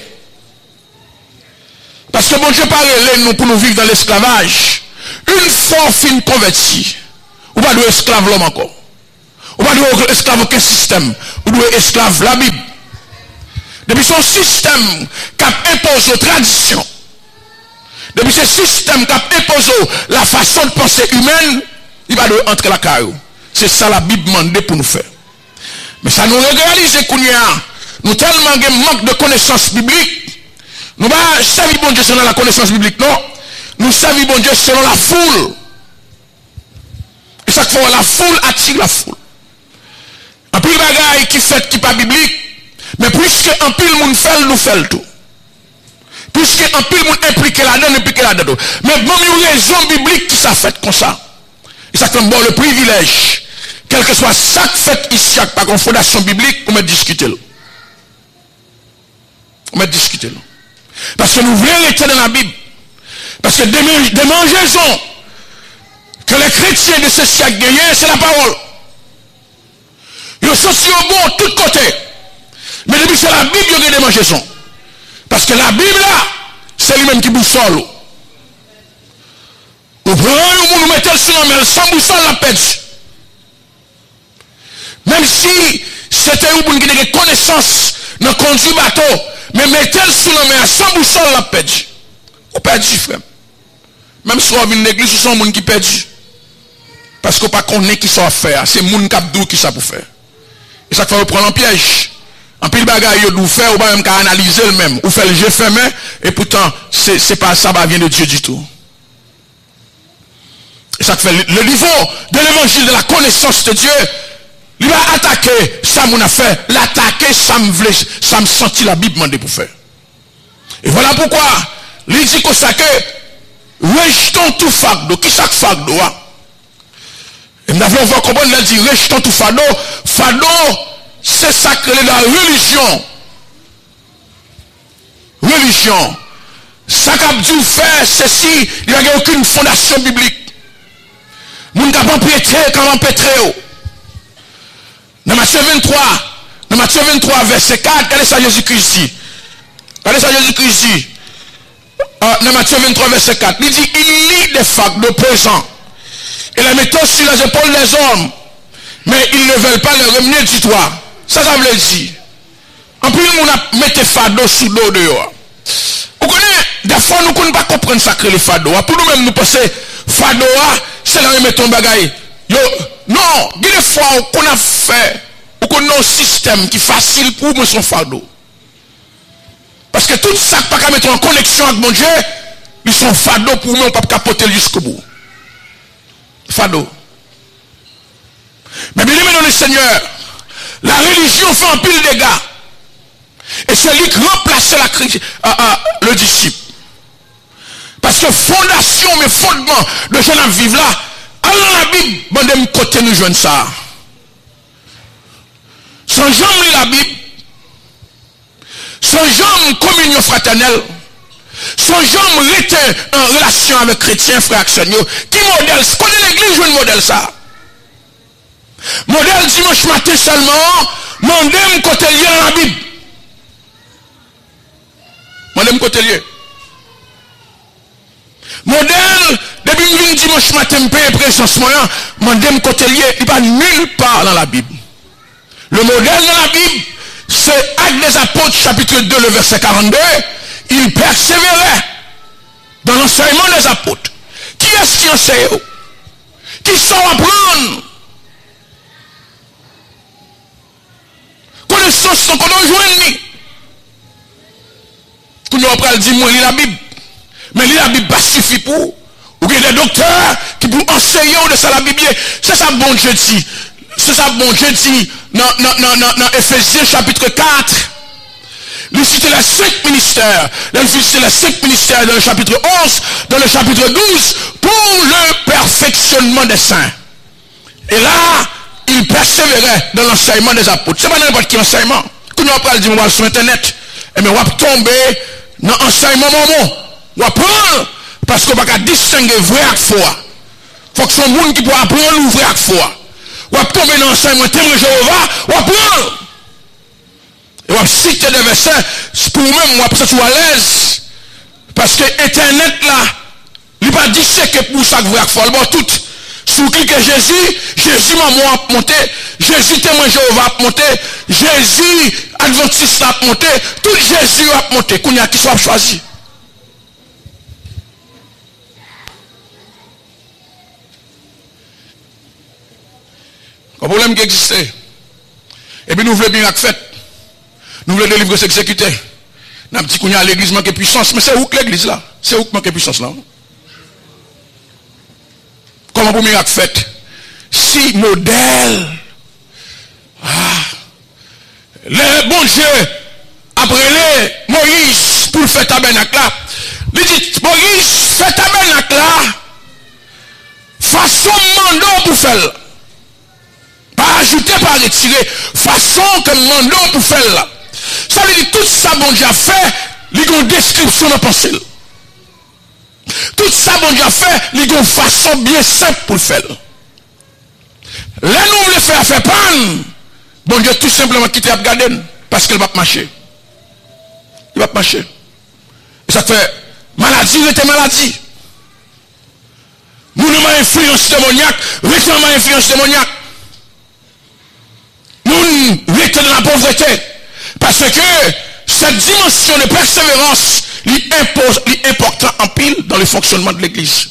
Parce que bon Dieu parle nous pour nous vivre dans l'esclavage. Une fois fin converti, ou pas de esclave l'homme encore. Ou pas de esclave aucun système. Ou de esclave la Bible. Depuis son système qui a imposé aux traditions. Depuis ce système qui a imposé la façon de penser humaine, il va de entrer la caillou. C'est ça la Bible demande pour nous faire. Mais ça nous réalise qu'on y a, nous tellement un manque de connaissances bibliques. Nous ne savons pas bon Dieu selon la connaissance biblique, non. Nous savons bon Dieu selon la foule. Et chaque fois la foule attire la foule. Un pile bagaille qui fait qui pas biblique, mais puisque un pile monde fait, nous fait tout. puisque un pile monde impliqué là-dedans, impliqué là-dedans. Mais bon, il y a une raison biblique qui s'est faite comme ça. Et ça fait bon le privilège, quel que soit chaque fête ici, par une fondation biblique, on va discuter. On va discuter. Parce que nous voulons rester dans la Bible. Parce que des mangeaisons que les chrétiens de ce siècle gagnent, c'est la parole. Ils sont si au bon de tous côtés. Mais depuis c'est la Bible qui a des mangeaisons. Parce que la Bible là, c'est lui-même qui boussole. Vous prenez, vous mettez sur la mer, sans boussole, la perdu. Même si c'était une qui a des connaissances dans le conduit bateau, mais mettez sur la mer, sans boussole, la perdu. Vous perdu, frère. Même si on vient de l'église, ce sont des gens qui perdus. Parce qu'on ne connaît pas qui sont à faire. C'est les gens qui sont pour faire. Et ça fait prendre un piège. En pile bagaille, vous faire, ou même analyser le même. Ou faire le jeu fermé, et pourtant, c'est pas ça, ça vient de Dieu du tout. Et ça fait le niveau de l'évangile, de la connaissance de Dieu, il va attaquer ça, mon affaire. L'attaquer, ça me voulait, ça me sentit la Bible demandé pour faire. Et voilà pourquoi, il dit que ça que, rejetons tout fardeau. Qui chaque fardeau? Et nous avons voir comment il dit rejetons tout fardeau. Fardeau, c'est sacré la religion. Religion. Ça qu'a dû faire ceci, il n'y a aucune fondation biblique. Nous n'avons pas pétré quand on pétré. Dans Matthieu vingt-trois, dans Matthieu vingt-trois, verset quatre, regardez ça Jésus-Christ dit. Regardez ça Jésus-Christ dit. Dans Matthieu vingt-trois, verset quatre, il dit, il lit des facs de présent et la mettent sur les épaules des hommes, mais ils ne veulent pas le remuer du toit. Ça, ça veut dire. En plus, on a mis des fardeaux sous l'eau dehors. Vous connaissez, des fois, nous ne pouvons pas comprendre ça que les fardeaux. Pour nous-mêmes, nous pensons, fardeaux, c'est là où nous mettons bagaille. Non, il y a des fois qu'on a fait, ou qu'on a un système qui est facile pour nous son fardeau. Parce que tout ça, pas qu'à mettre en connexion avec mon Dieu, ils sont fardeaux pour nous, on ne peut pas capoter jusqu'au bout. Fardeau. Mais bien aimé dans le Seigneur, la religion fait un pile de dégâts. Et c'est lui qui remplace la, euh, euh, le disciple. Parce que fondation, mais fondement de ce qu'on vivre là, alors la Bible, bon, de mon côté, nous jouons ça. Sans jamais la Bible, sans jamais communion fraternelle, sans jamais rester en relation avec chrétiens, frères, actionnaires, qui modèle, ce qu'on est l'église, je modèle ça. Modèle dimanche matin seulement, mandem côté lié dans la Bible. Mandem côté lié. Modèle, depuis que je dimanche matin, je paye présence, mandem côté lié, il n'y a pas nulle part dans la Bible. Le modèle dans la Bible, c'est Actes des Apôtres, chapitre deux, le verset quarante-deux. Il persévérait dans l'enseignement des apôtres. Qui est-ce qui enseigne? Qui sont à prendre? Connaissance qu'on a joué. Qu'on nous après dit moi lis la Bible. Mais lire la Bible pas suffit pour. Ou qu'il y a des docteurs qui pour enseigner de ça la Bible. C'est ça bon Dieu dit. C'est ça bon Dieu dit dans Éphésiens chapitre quatre. Il cite les cinq ministères. Il cite les cinq ministères dans le chapitre onze, dans le chapitre douze, pour le perfectionnement des saints. Et là, il persévérait dans l'enseignement des apôtres. Ce n'est pas n'importe quel enseignement. Quand on va dire, on va sur Internet, et bien on va tomber dans l'enseignement moment. On va prendre, parce qu'on va distinguer vrai et faux. Il faut que ce soit un monde qui peut apprendre le vrai et faux. On va tomber dans l'enseignement témoin Jéhovah, on va prendre. Et on va citer des versets, pour nous-mêmes, on va peut-être être à l'aise. Parce que Internet là, il va disséquer pour chaque vrai et faux. Alors tout. Si vous cliquez Jésus, Jésus maman a monté, Jésus témoin Jéhovah a monté, Jésus adventiste a monté, tout Jésus a monté, qu'on y a qui soit choisi. Un problème qui existait. Et puis nous voulons bien faire. Nous voulons délivrer s'exécuter. Nous avons dit qu'on y a l'église manque de puissance, mais c'est où que l'église là? C'est où que manque de puissance là? Comment vous m'avez fait? Si modèle, ah, le bon Dieu, après les Moïse, pour pour faire tabernacle là. Il dit, Moïse, fais tabernacle là. Façon mandon pour faire. Pas ajouter, pas retirer. Façon que mandon pour faire là. Ça veut dire tout ça, bon Dieu a fait, il y a une description de pensée. Tout ça, bon Dieu a fait, il y a une façon bien simple pour le faire. Là, nous voulons faire faire panne. Bon Dieu, tout simplement quitter à garder parce qu'il va pas marcher. Il va pas marcher. Et ça fait maladie, il était maladie. Nous avons influence démoniaque, récemment influence démoniaque. Nous restons dans la pauvreté. Parce que cette dimension de persévérance est importante en pile dans le fonctionnement de l'église.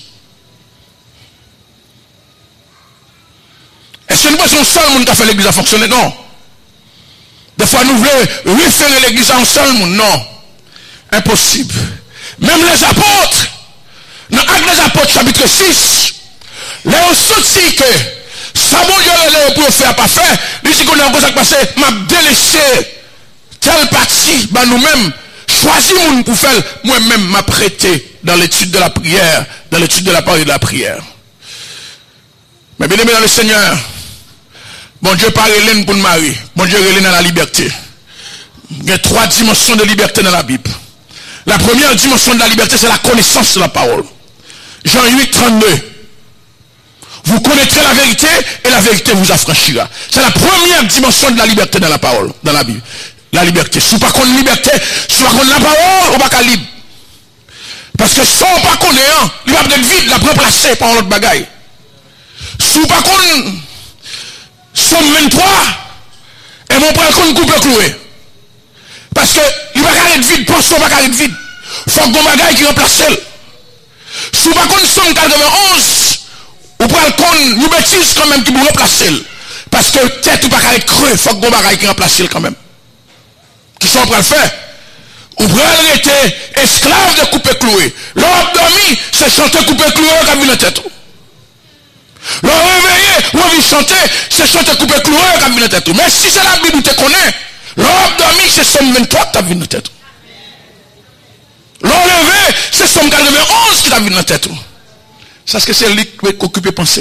Est-ce que nous pensons seul monde qui a fait l'église à fonctionner? Non. Des fois, nous voulons référer l'église à un seul monde. Non. Impossible. Même les apôtres, dans Actes des Apôtres, chapitre six, là, on sortit que ça, bon Dieu, pour faire pas faire, il dit qu'on a encore ça passé, m'a délaissé telle partie, ben nous-mêmes, choisi moun pour faire, moi-même m'a prêté dans l'étude de la prière, dans l'étude de la parole et de la prière. Mais bien aimé dans le Seigneur, bon Dieu pas relève pour le mari, bon Dieu relève dans la liberté. Il y a trois dimensions de liberté dans la Bible. La première dimension de la liberté, c'est la connaissance de la parole. Jean huit, trente-deux. Vous connaîtrez la vérité et la vérité vous affranchira. C'est la première dimension de la liberté dans la parole, dans la Bible. La liberté. Si vous ne connaissez pas la liberté, si vous ne connaissez pas la parole, vous ne pas libre. Parce que si vous ne pas connaissez, il va peut-être vide, la remplacer par l'autre bagaille. Si vous ne connaissez pas Somme vingt-trois, et mon père qu'on coupe cloué. Parce que il va pas être vide, pense pas être vide. Faut que mon bagaille qui remplace elle. Si vous ne connaissez pas Somme quatre-vingt-onze, vous prenez le compte, nous bêtises quand même qui vous remplacer. Parce que tête ou pas être creux, faut que mon bagaille qui remplace elle quand même. Qui sont prêts à le faire? Ou prêts à être esclave de couper cloué. L'homme dormi, c'est chanter couper cloué qui a vu la tête. Le réveillé, ou envie de chanter, c'est chanter couper cloué qui a vu la tête. Mais si c'est la Bible que tu connais, l'homme dormi, c'est Somme vingt-trois qui a vu la tête. L'homme levé, c'est Somme quatre-vingt-onze qui a vu la tête. Ça, c'est que c'est lui qui occupe penser.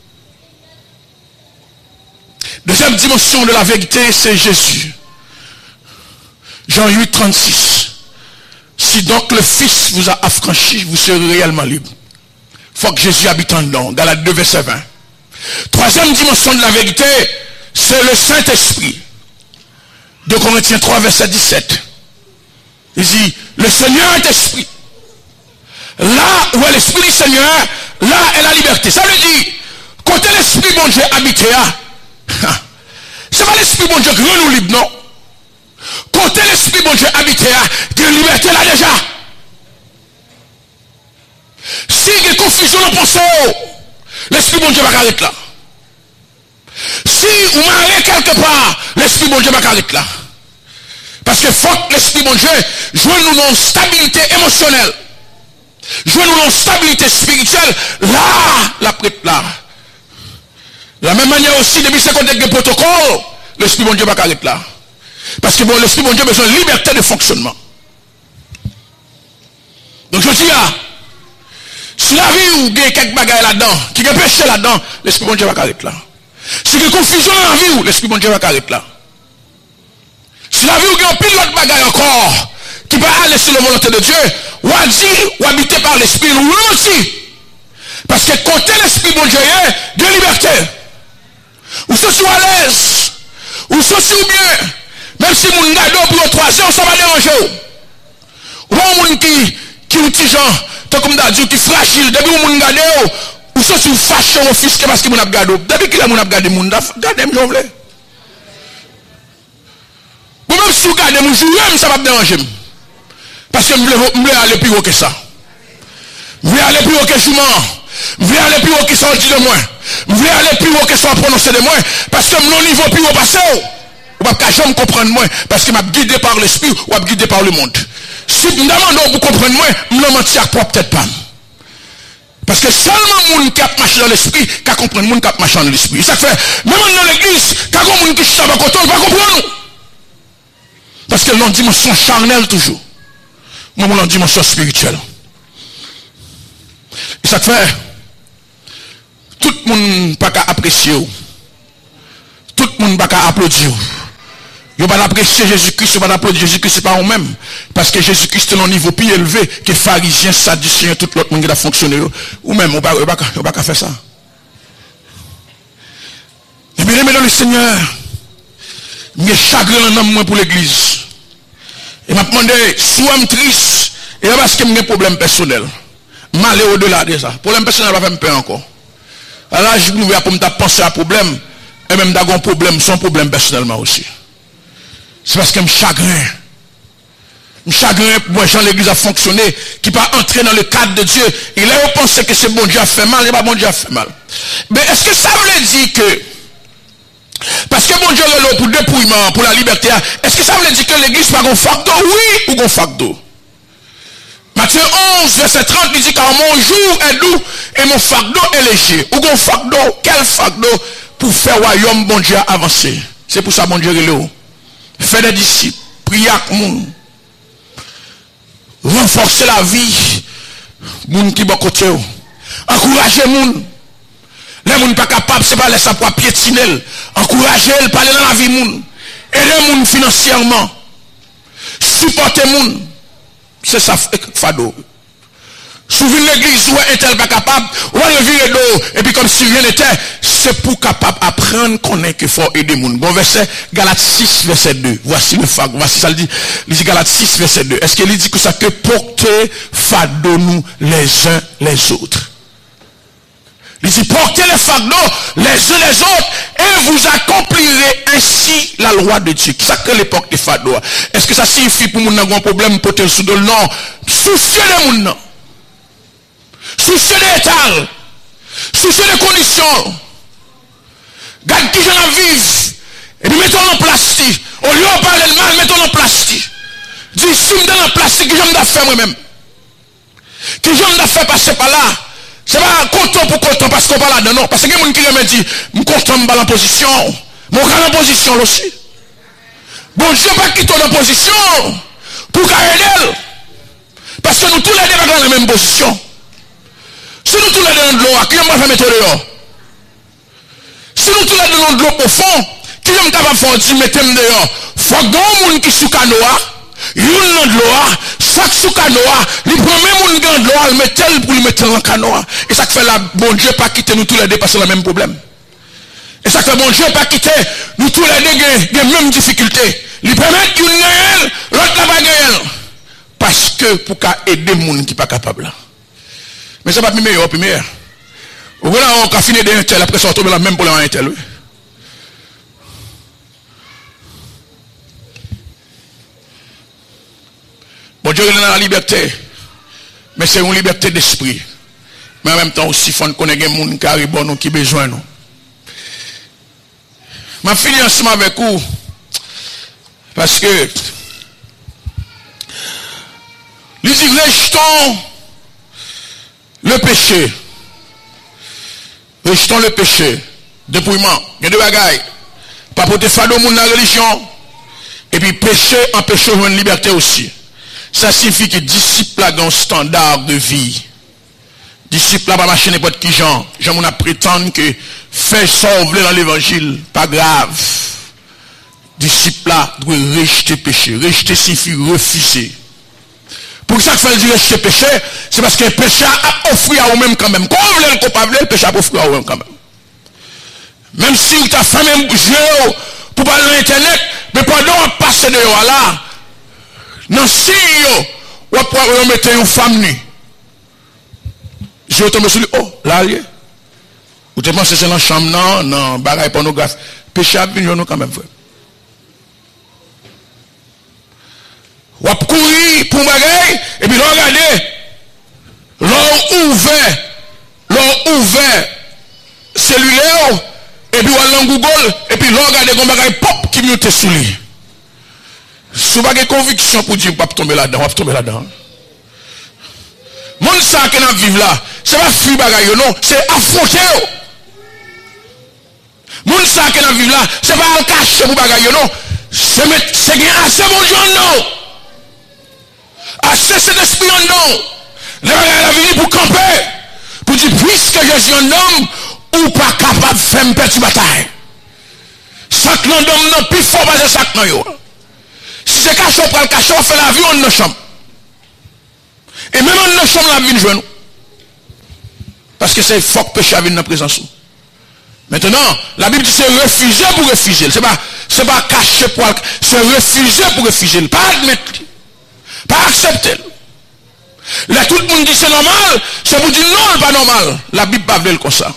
Deuxième dimension de la vérité, c'est Jésus. Jean huit, trente-six. Si donc le Fils vous a affranchi, vous serez réellement libre. Il faut que Jésus habite en dedans. Galates deux, verset vingt. Troisième dimension de la vérité, c'est le Saint-Esprit. deux Corinthiens trois, verset dix-sept. Il dit, le Seigneur est esprit. Là où est l'esprit du Seigneur, là est la liberté. Ça veut dire, côté l'esprit bon Dieu habité, c'est pas l'esprit bon Dieu qui rend nous libre, non. Côté l'esprit bon Dieu habité, de liberté là déjà. Si il y a confusion dans pensée, l'esprit bon Dieu va arrêter là. Si vous m'arrêtez quelque part, l'esprit bon Dieu va arrêter là. Parce que faut que l'esprit bon Dieu joue nous dans une stabilité émotionnelle. Joue nous dans une stabilité spirituelle. Là, la prête là. De la même manière aussi, depuis ce contexte de protocole, l'esprit bon Dieu va arrêter là. Parce que bon, l'esprit bon Dieu a besoin de liberté de fonctionnement. Donc je dis là, si la vie ou bien quelques bagailles là-dedans, qui est péché là-dedans, l'esprit bon Dieu va arrêter là. Si il y a confusion dans la vie, l'esprit bon Dieu va arrêter là. Si la vie ou bien pile l'autre bagaille encore, qui va aller sur la volonté de Dieu, ou à dire, ou habiter par l'esprit, ou aussi. Parce que côté l'esprit bon Dieu est de liberté. Ou ce soit à l'aise, ou ce soit bien, même si mon gars pour trois heures, ça va déranger. Ou un monde qui, qui est petit genre, comme dit, qui est fragile, depuis que mon gars ou ce soit fâché au fils parce que mon a gardé. Depuis qu'il a mon a gardé, mon a gardé, je voulais. Ou même si vous gardez mon jour, ça va me déranger. Parce que je voulais aller plus haut que ça. Je voulais aller plus haut que jument. Je voulais aller plus haut que ça dit de moi. Je voulais aller plus haut que ça prononcé de moi. Parce que mon niveau plus haut passé. Ou pas qu'à jamais comprendre moi. Parce que m'a guidé par l'esprit ou m'a guidé par le monde. Si je me demande pour comprendre moi, je ne mentir pas peut-être pas. Parce que seulement les gens qui a marché dans l'esprit, qui comprennent les gens qui a marché dans l'esprit. Ça fait, même dans l'église, quand il y a des gens qui sont à côté, ils ne comprennent pas. Parce que l'on dimension charnelle toujours. moi, mon dimension spirituelle. Et ça te fait, tout le monde n'a pas qu'à apprécier, tout le monde n'a pas qu'à applaudir. Il n'y a pas d'apprécier Jésus-Christ, il n'y a pas d'applaudir Jésus-Christ, c'est pas eux-mêmes. Parce que Jésus-Christ est à un niveau plus élevé que les pharisiens, sadduciens, tout l'autre monde qui a fonctionné. Ou même, on ne peut pas faire ça. Et bien, dans le Seigneur, il y a chagrin dans moi pour l'église. Et m'a demandé, si je suis triste, et parce que j'ai un problème personnel. Je vais aller au-delà de ça. Le problème personnel va me peur encore. Alors là, je vais pour me penser à un problème, et même d'avoir un problème, son problème personnellement aussi. C'est parce que je suis chagrin. Je suis chagrin pour moi, l'église a fonctionné, qui pas entrer dans le cadre de Dieu. Et là, on pense que c'est bon Dieu a fait mal, et pas bon Dieu a fait mal. Mais est-ce que ça veut dire que, parce que bon Dieu est là pour dépouillement, pour la liberté, est-ce que ça veut dire que l'église n'a pas un fardeau? Oui, ou un fardeau? Matthieu onze, verset trente, il dit car mon jour est doux et mon fardeau est léger. Ou un fardeau, quel fardeau pour faire royaume bon Dieu avancer? C'est pour ça bon Dieu est là. Faire des disciples, prier avec le monde, renforcer la vie, monde qui est côté, encourager le monde. Les gens ne sont pas capables, c'est pas laisser pour piétiner, encourager, parler dans la vie, monde, aider le monde financièrement, supporter le monde. C'est ça, fado. Souvent l'église où est elle pas capable, ou elle vire d'eau, et puis comme si rien n'était, c'est pour capable apprendre qu'on est qu'il faut aider les gens. Bon verset, Galates six, verset deux. Voici le fag, voici ça le dit. Il dit Galates six, verset deux. Est-ce qu'il dit que ça que porter fado nous les uns les autres? Il dit portez les fardeaux les uns les autres et vous accomplirez ainsi la loi de Dieu. Ça que l'époque des fardeaux. Est-ce que ça signifie pour nous avoir un problème porter le sous de non? Soucieux de mon soucieux des états, soucieux des conditions. Garde qui j'en vivre et puis mettons en plastique. Au lieu de parler de mal, mettons en plastique. Dis si je me donne en plastique, que j'aime faire moi-même. Que j'aime faire passer par là. C'est pas content pour content parce qu'on parle là non. Parce que il y a des gens qui me disent, je suis content de en position. Mais on est en position aussi. Bon Dieu pas quitter en position pour aider. Parce que nous tous les deux dans la même position. Si nous tous les deux dans l'eau, qui est-ce va mettre dehors? Si nous tous les deux dans l'eau profond, qui est-ce capable de faire dire mettez dehors? Faut que dans monde qui sous canoa, il y a dans l'eau, chaque sous canoa, il prend même dans l'eau, il met tel pour le mettre dans canoa. Et ça fait la bon Dieu pas quitter nous tous les deux parce que c'est le même problème. Et ça fait bon Dieu pas quitter nous tous les deux les mêmes difficultés. Il permet qu'une gagne, l'autre n'a pas gagné. Parce que pour aider les gens qui ne sont pas capables. Mais ça va pas meilleur, puis meilleur. Voilà, on a fini d'un tel, après ça on tombe dans le même problème un tel. Bon Dieu est dans la liberté, mais c'est une liberté d'esprit. Mais en même temps aussi, il faut qu'on ait des gens qui arrivent bon, qui ont besoin. Je vais finir ensemble avec vous, parce que, il dit, rejetons le péché. Rejetons le péché. Dépouillement. Il y a deux bagailles. Pas pour te faire de monde dans la religion. Et puis péché empêche une liberté aussi. Ça signifie que disciple a un standard de vie. Disciple n'a pas marché n'importe qui genre. J'aime on prétendre que faire sauver dans l'évangile, pas grave. Disciple doit rejeter péché. Rejeter signifie refuser. Pour ça que ça dit rejeter péché, c'est parce que le péché a offert à vous-même quand même. Quand vous voulez le coupable, le péché a offert à vous-même quand même. Même si vous avez fait même jeu pour parler sur Internet, mais pendant qu'on passe de là, non si vous pouvez mettre une femme nue. Je vais tomber sur lui, oh, là, vous te pensez que c'est dans la chambre, non, non, bagaille pornographe. Péché a venu quand même, frère. Ou courir pour bagaille, et puis regardez, l'on ouvert, l'on ouvert cellulaire, et puis on dans Google, et puis l'on regardez comme bagaille pop qui monte sous lui. Si vous avez une conviction pour dire, vous ne pouvez pas tomber là-dedans, vous ne tomber là-dedans. Mon ça qui est vivre là, c'est pas fuir bagaille, non, c'est affronter. Mon ça qui est vivre là, c'est pas cacher pour bagaille, non, c'est bien assez bon Dieu, non. assez cet esprit en nous. Le bagaille la venir pour camper. Pour dire, puisque Jésus est un homme, ou pas capable de faire une petite bataille. Sac l'homme non plus fort parce que sac non yo. Si c'est cachot pour le cachot, on fait la vie en nos chambres. Et même en nos chambres, la vie nous joue. Parce que c'est fort péché à venir dans la présence. Maintenant, la Bible dit c'est refuser pour refuser. C'est pas, c'est pas cacher pour c'est refuser pour refuser. Pas admettre. Pas accepter. Là, tout le monde dit c'est normal, c'est pour dire non, c'est pas normal. La Bible pas veut comme ça.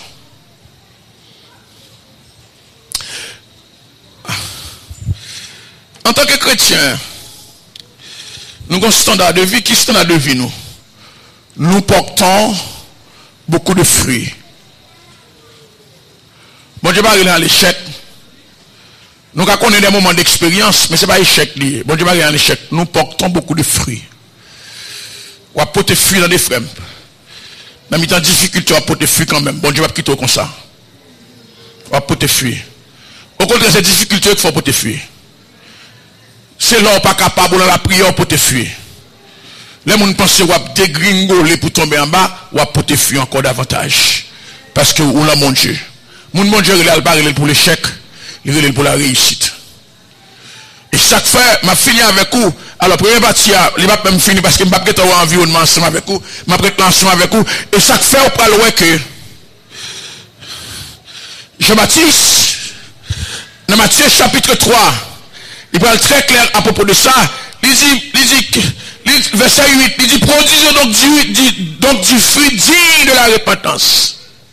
En tant que chrétien, nous avons un standard de vie. Qui est standard de vie nous? Nous portons beaucoup de fruits. Bon Dieu, pas à l'échec. Nous connaissons des moments d'expérience, mais ce n'est pas échec lié. Bon Dieu, pas à l'échec. Nous portons beaucoup de fruits. On va porter fruits dans des frères. Dans les temps de difficulté, on va porter fruits quand même. Bon Dieu, va quitter comme ça. On va porter fruits. Au contraire, c'est difficulté qu'il faut porter fruits. C'est là où pas capable dans la prière pour te fuir. Les gens pensent qu'on va dégringoler pour tomber en bas, ou va porter fuir encore davantage. Parce que on a mon Dieu. Mon Dieu, il a pas pour l'échec, il est pour la réussite. Et chaque fois, je finis avec vous. Alors, première partie, il va même finir parce que je ne vais pas avoir environnement ensemble avec vous. Je vais pas ensemble avec vous. Et chaque fois, on parle ouais que Jean-Baptiste, dans Matthieu chapitre trois, il parle très clair à propos de ça. Il dit, il dit, il dit verset huit, il dit, produisez donc du, donc du fruit digne de la repentance.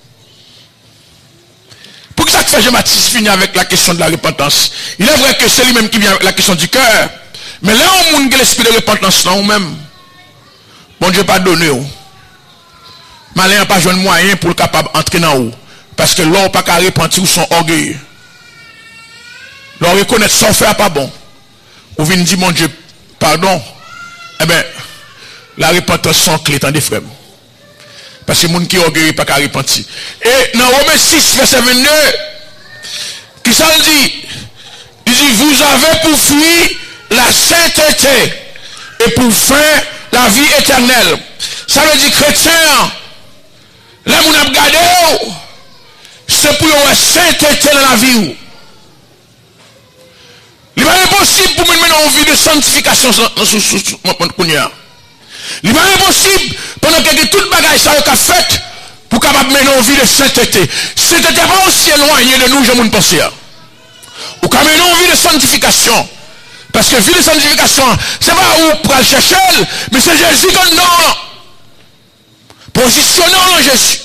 Pour que ça fait Jean-Baptiste finit avec la question de la repentance. Il est vrai que c'est lui-même qui vient avec la question du cœur. Mais là, on a l'esprit de repentance là, ou même. Bon Dieu pas donné. Malin n'a pas joué de moyen pour le capable d'entrer dans haut. Parce que l'on n'a pas qu'à repentir ou son orgueil. L'on reconnaît son fait pas bon. Ou vient dire, mon Dieu, pardon. Eh bien, la repentance sont clés dans des frères. Parce que les gens qui orgueillent pas qu'à repentir. Et dans Romains six, verset vingt-deux, qui ça dit? Il dit, vous avez pour fuir la sainteté et pour faire la vie éternelle. Ça veut dire, chrétien, là, vous avez gardé, c'est pour la sainteté dans la vie. Il n'est pas impossible pour nous mener une vie de sanctification dans ce qu'on. Il n'est pas impossible pendant que tout le bagage ça a fait pour capable mener une vie de sainteté. Sainteté n'est pas aussi éloigné de nous, je ne pense pas. Ou quand mener une vie de sanctification. Parce que vie de sanctification, ce n'est pas où pour aller chercher, mais c'est Jésus qui nous donne. Positionnons en Jésus.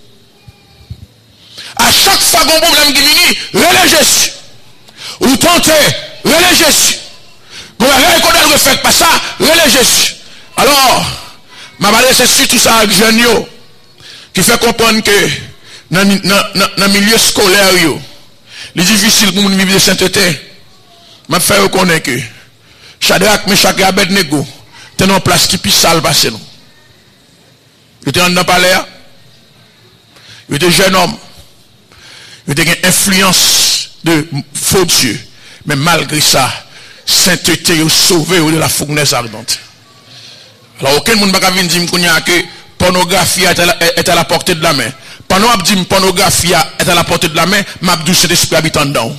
À chaque fois qu'on a un problème qui vient, relais Jésus. Ou tentez, relais Jésus. Vous avez qu'on ne refait pas ça, relais Jésus. Alors, ma valeur c'est surtout ça avec Jeanio, qui fait comprendre que dans le milieu scolaire, il est difficile pour nous vivre de sainteté. Je fais reconnaître que Shadrach, Meshach et Abednego étaient dans une place qui puisse sale passer nous. Ils étaient dans le palais, ils étaient jeunes hommes, ils étaient une influence de faux dieux, mais malgré ça, sainteté est sauvée de la fournaise ardente. Alors, aucun monde ne va venir dire que pornographie est à la portée de la main. Pendant que je dis pornographie est à la portée de la main, je dis cet esprit habitant dedans.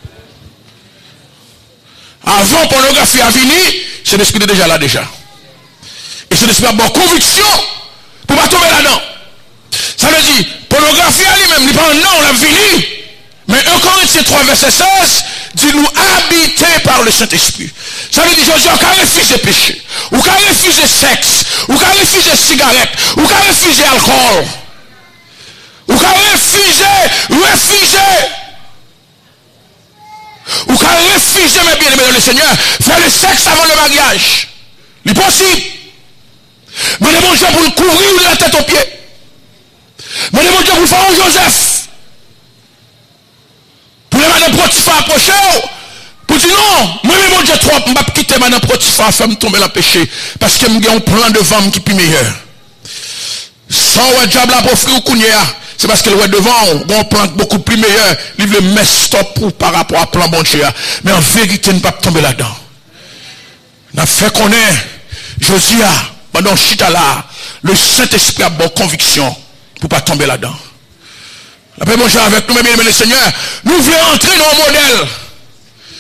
Avant pornographie à venir, cet esprit est déjà là déjà. Et cet esprit a bonne conviction pour ne pas tomber là-dedans. Ça veut dire, pornographie à lui-même, il n'est pas un non, on l'a fini. Mais un Corinthiens trois, verset seize, dit nous habiter par le Saint-Esprit. Ça veut dire, Jésus, on peut refuser péché, ou peut refuser sexe, ou peut refuser cigarette, ou peut refuser alcool, ou peut refuser, refuser, ou peut refuser, mes bien-aimés dans le Seigneur, faire le sexe avant le mariage. C'est possible. Mais le bon Dieu pour le couvrir de la tête aux pieds. Mais le bon Dieu pour le faire en Joseph. Pour les madame Potiphar approcher, pour dire non, moi mon Dieu trop, je ne vais pas quitter madame Potiphar, faire me tomber dans le péché, parce que j'ai un plan de vente qui est plus meilleur. Sans le diable à offrir au Kounia, c'est parce que le devant, on plan beaucoup plus meilleur, il veut mettre stop pour par rapport à plan bon Dieu. Mais en vérité, ne pas tomber là-dedans. On a fait connaître Josia, pendant chita là, le Saint-Esprit a bonne conviction pour pas tomber là-dedans. La paix, mon cher, avec nous, mesdames et messieurs, nous voulons entrer dans un modèle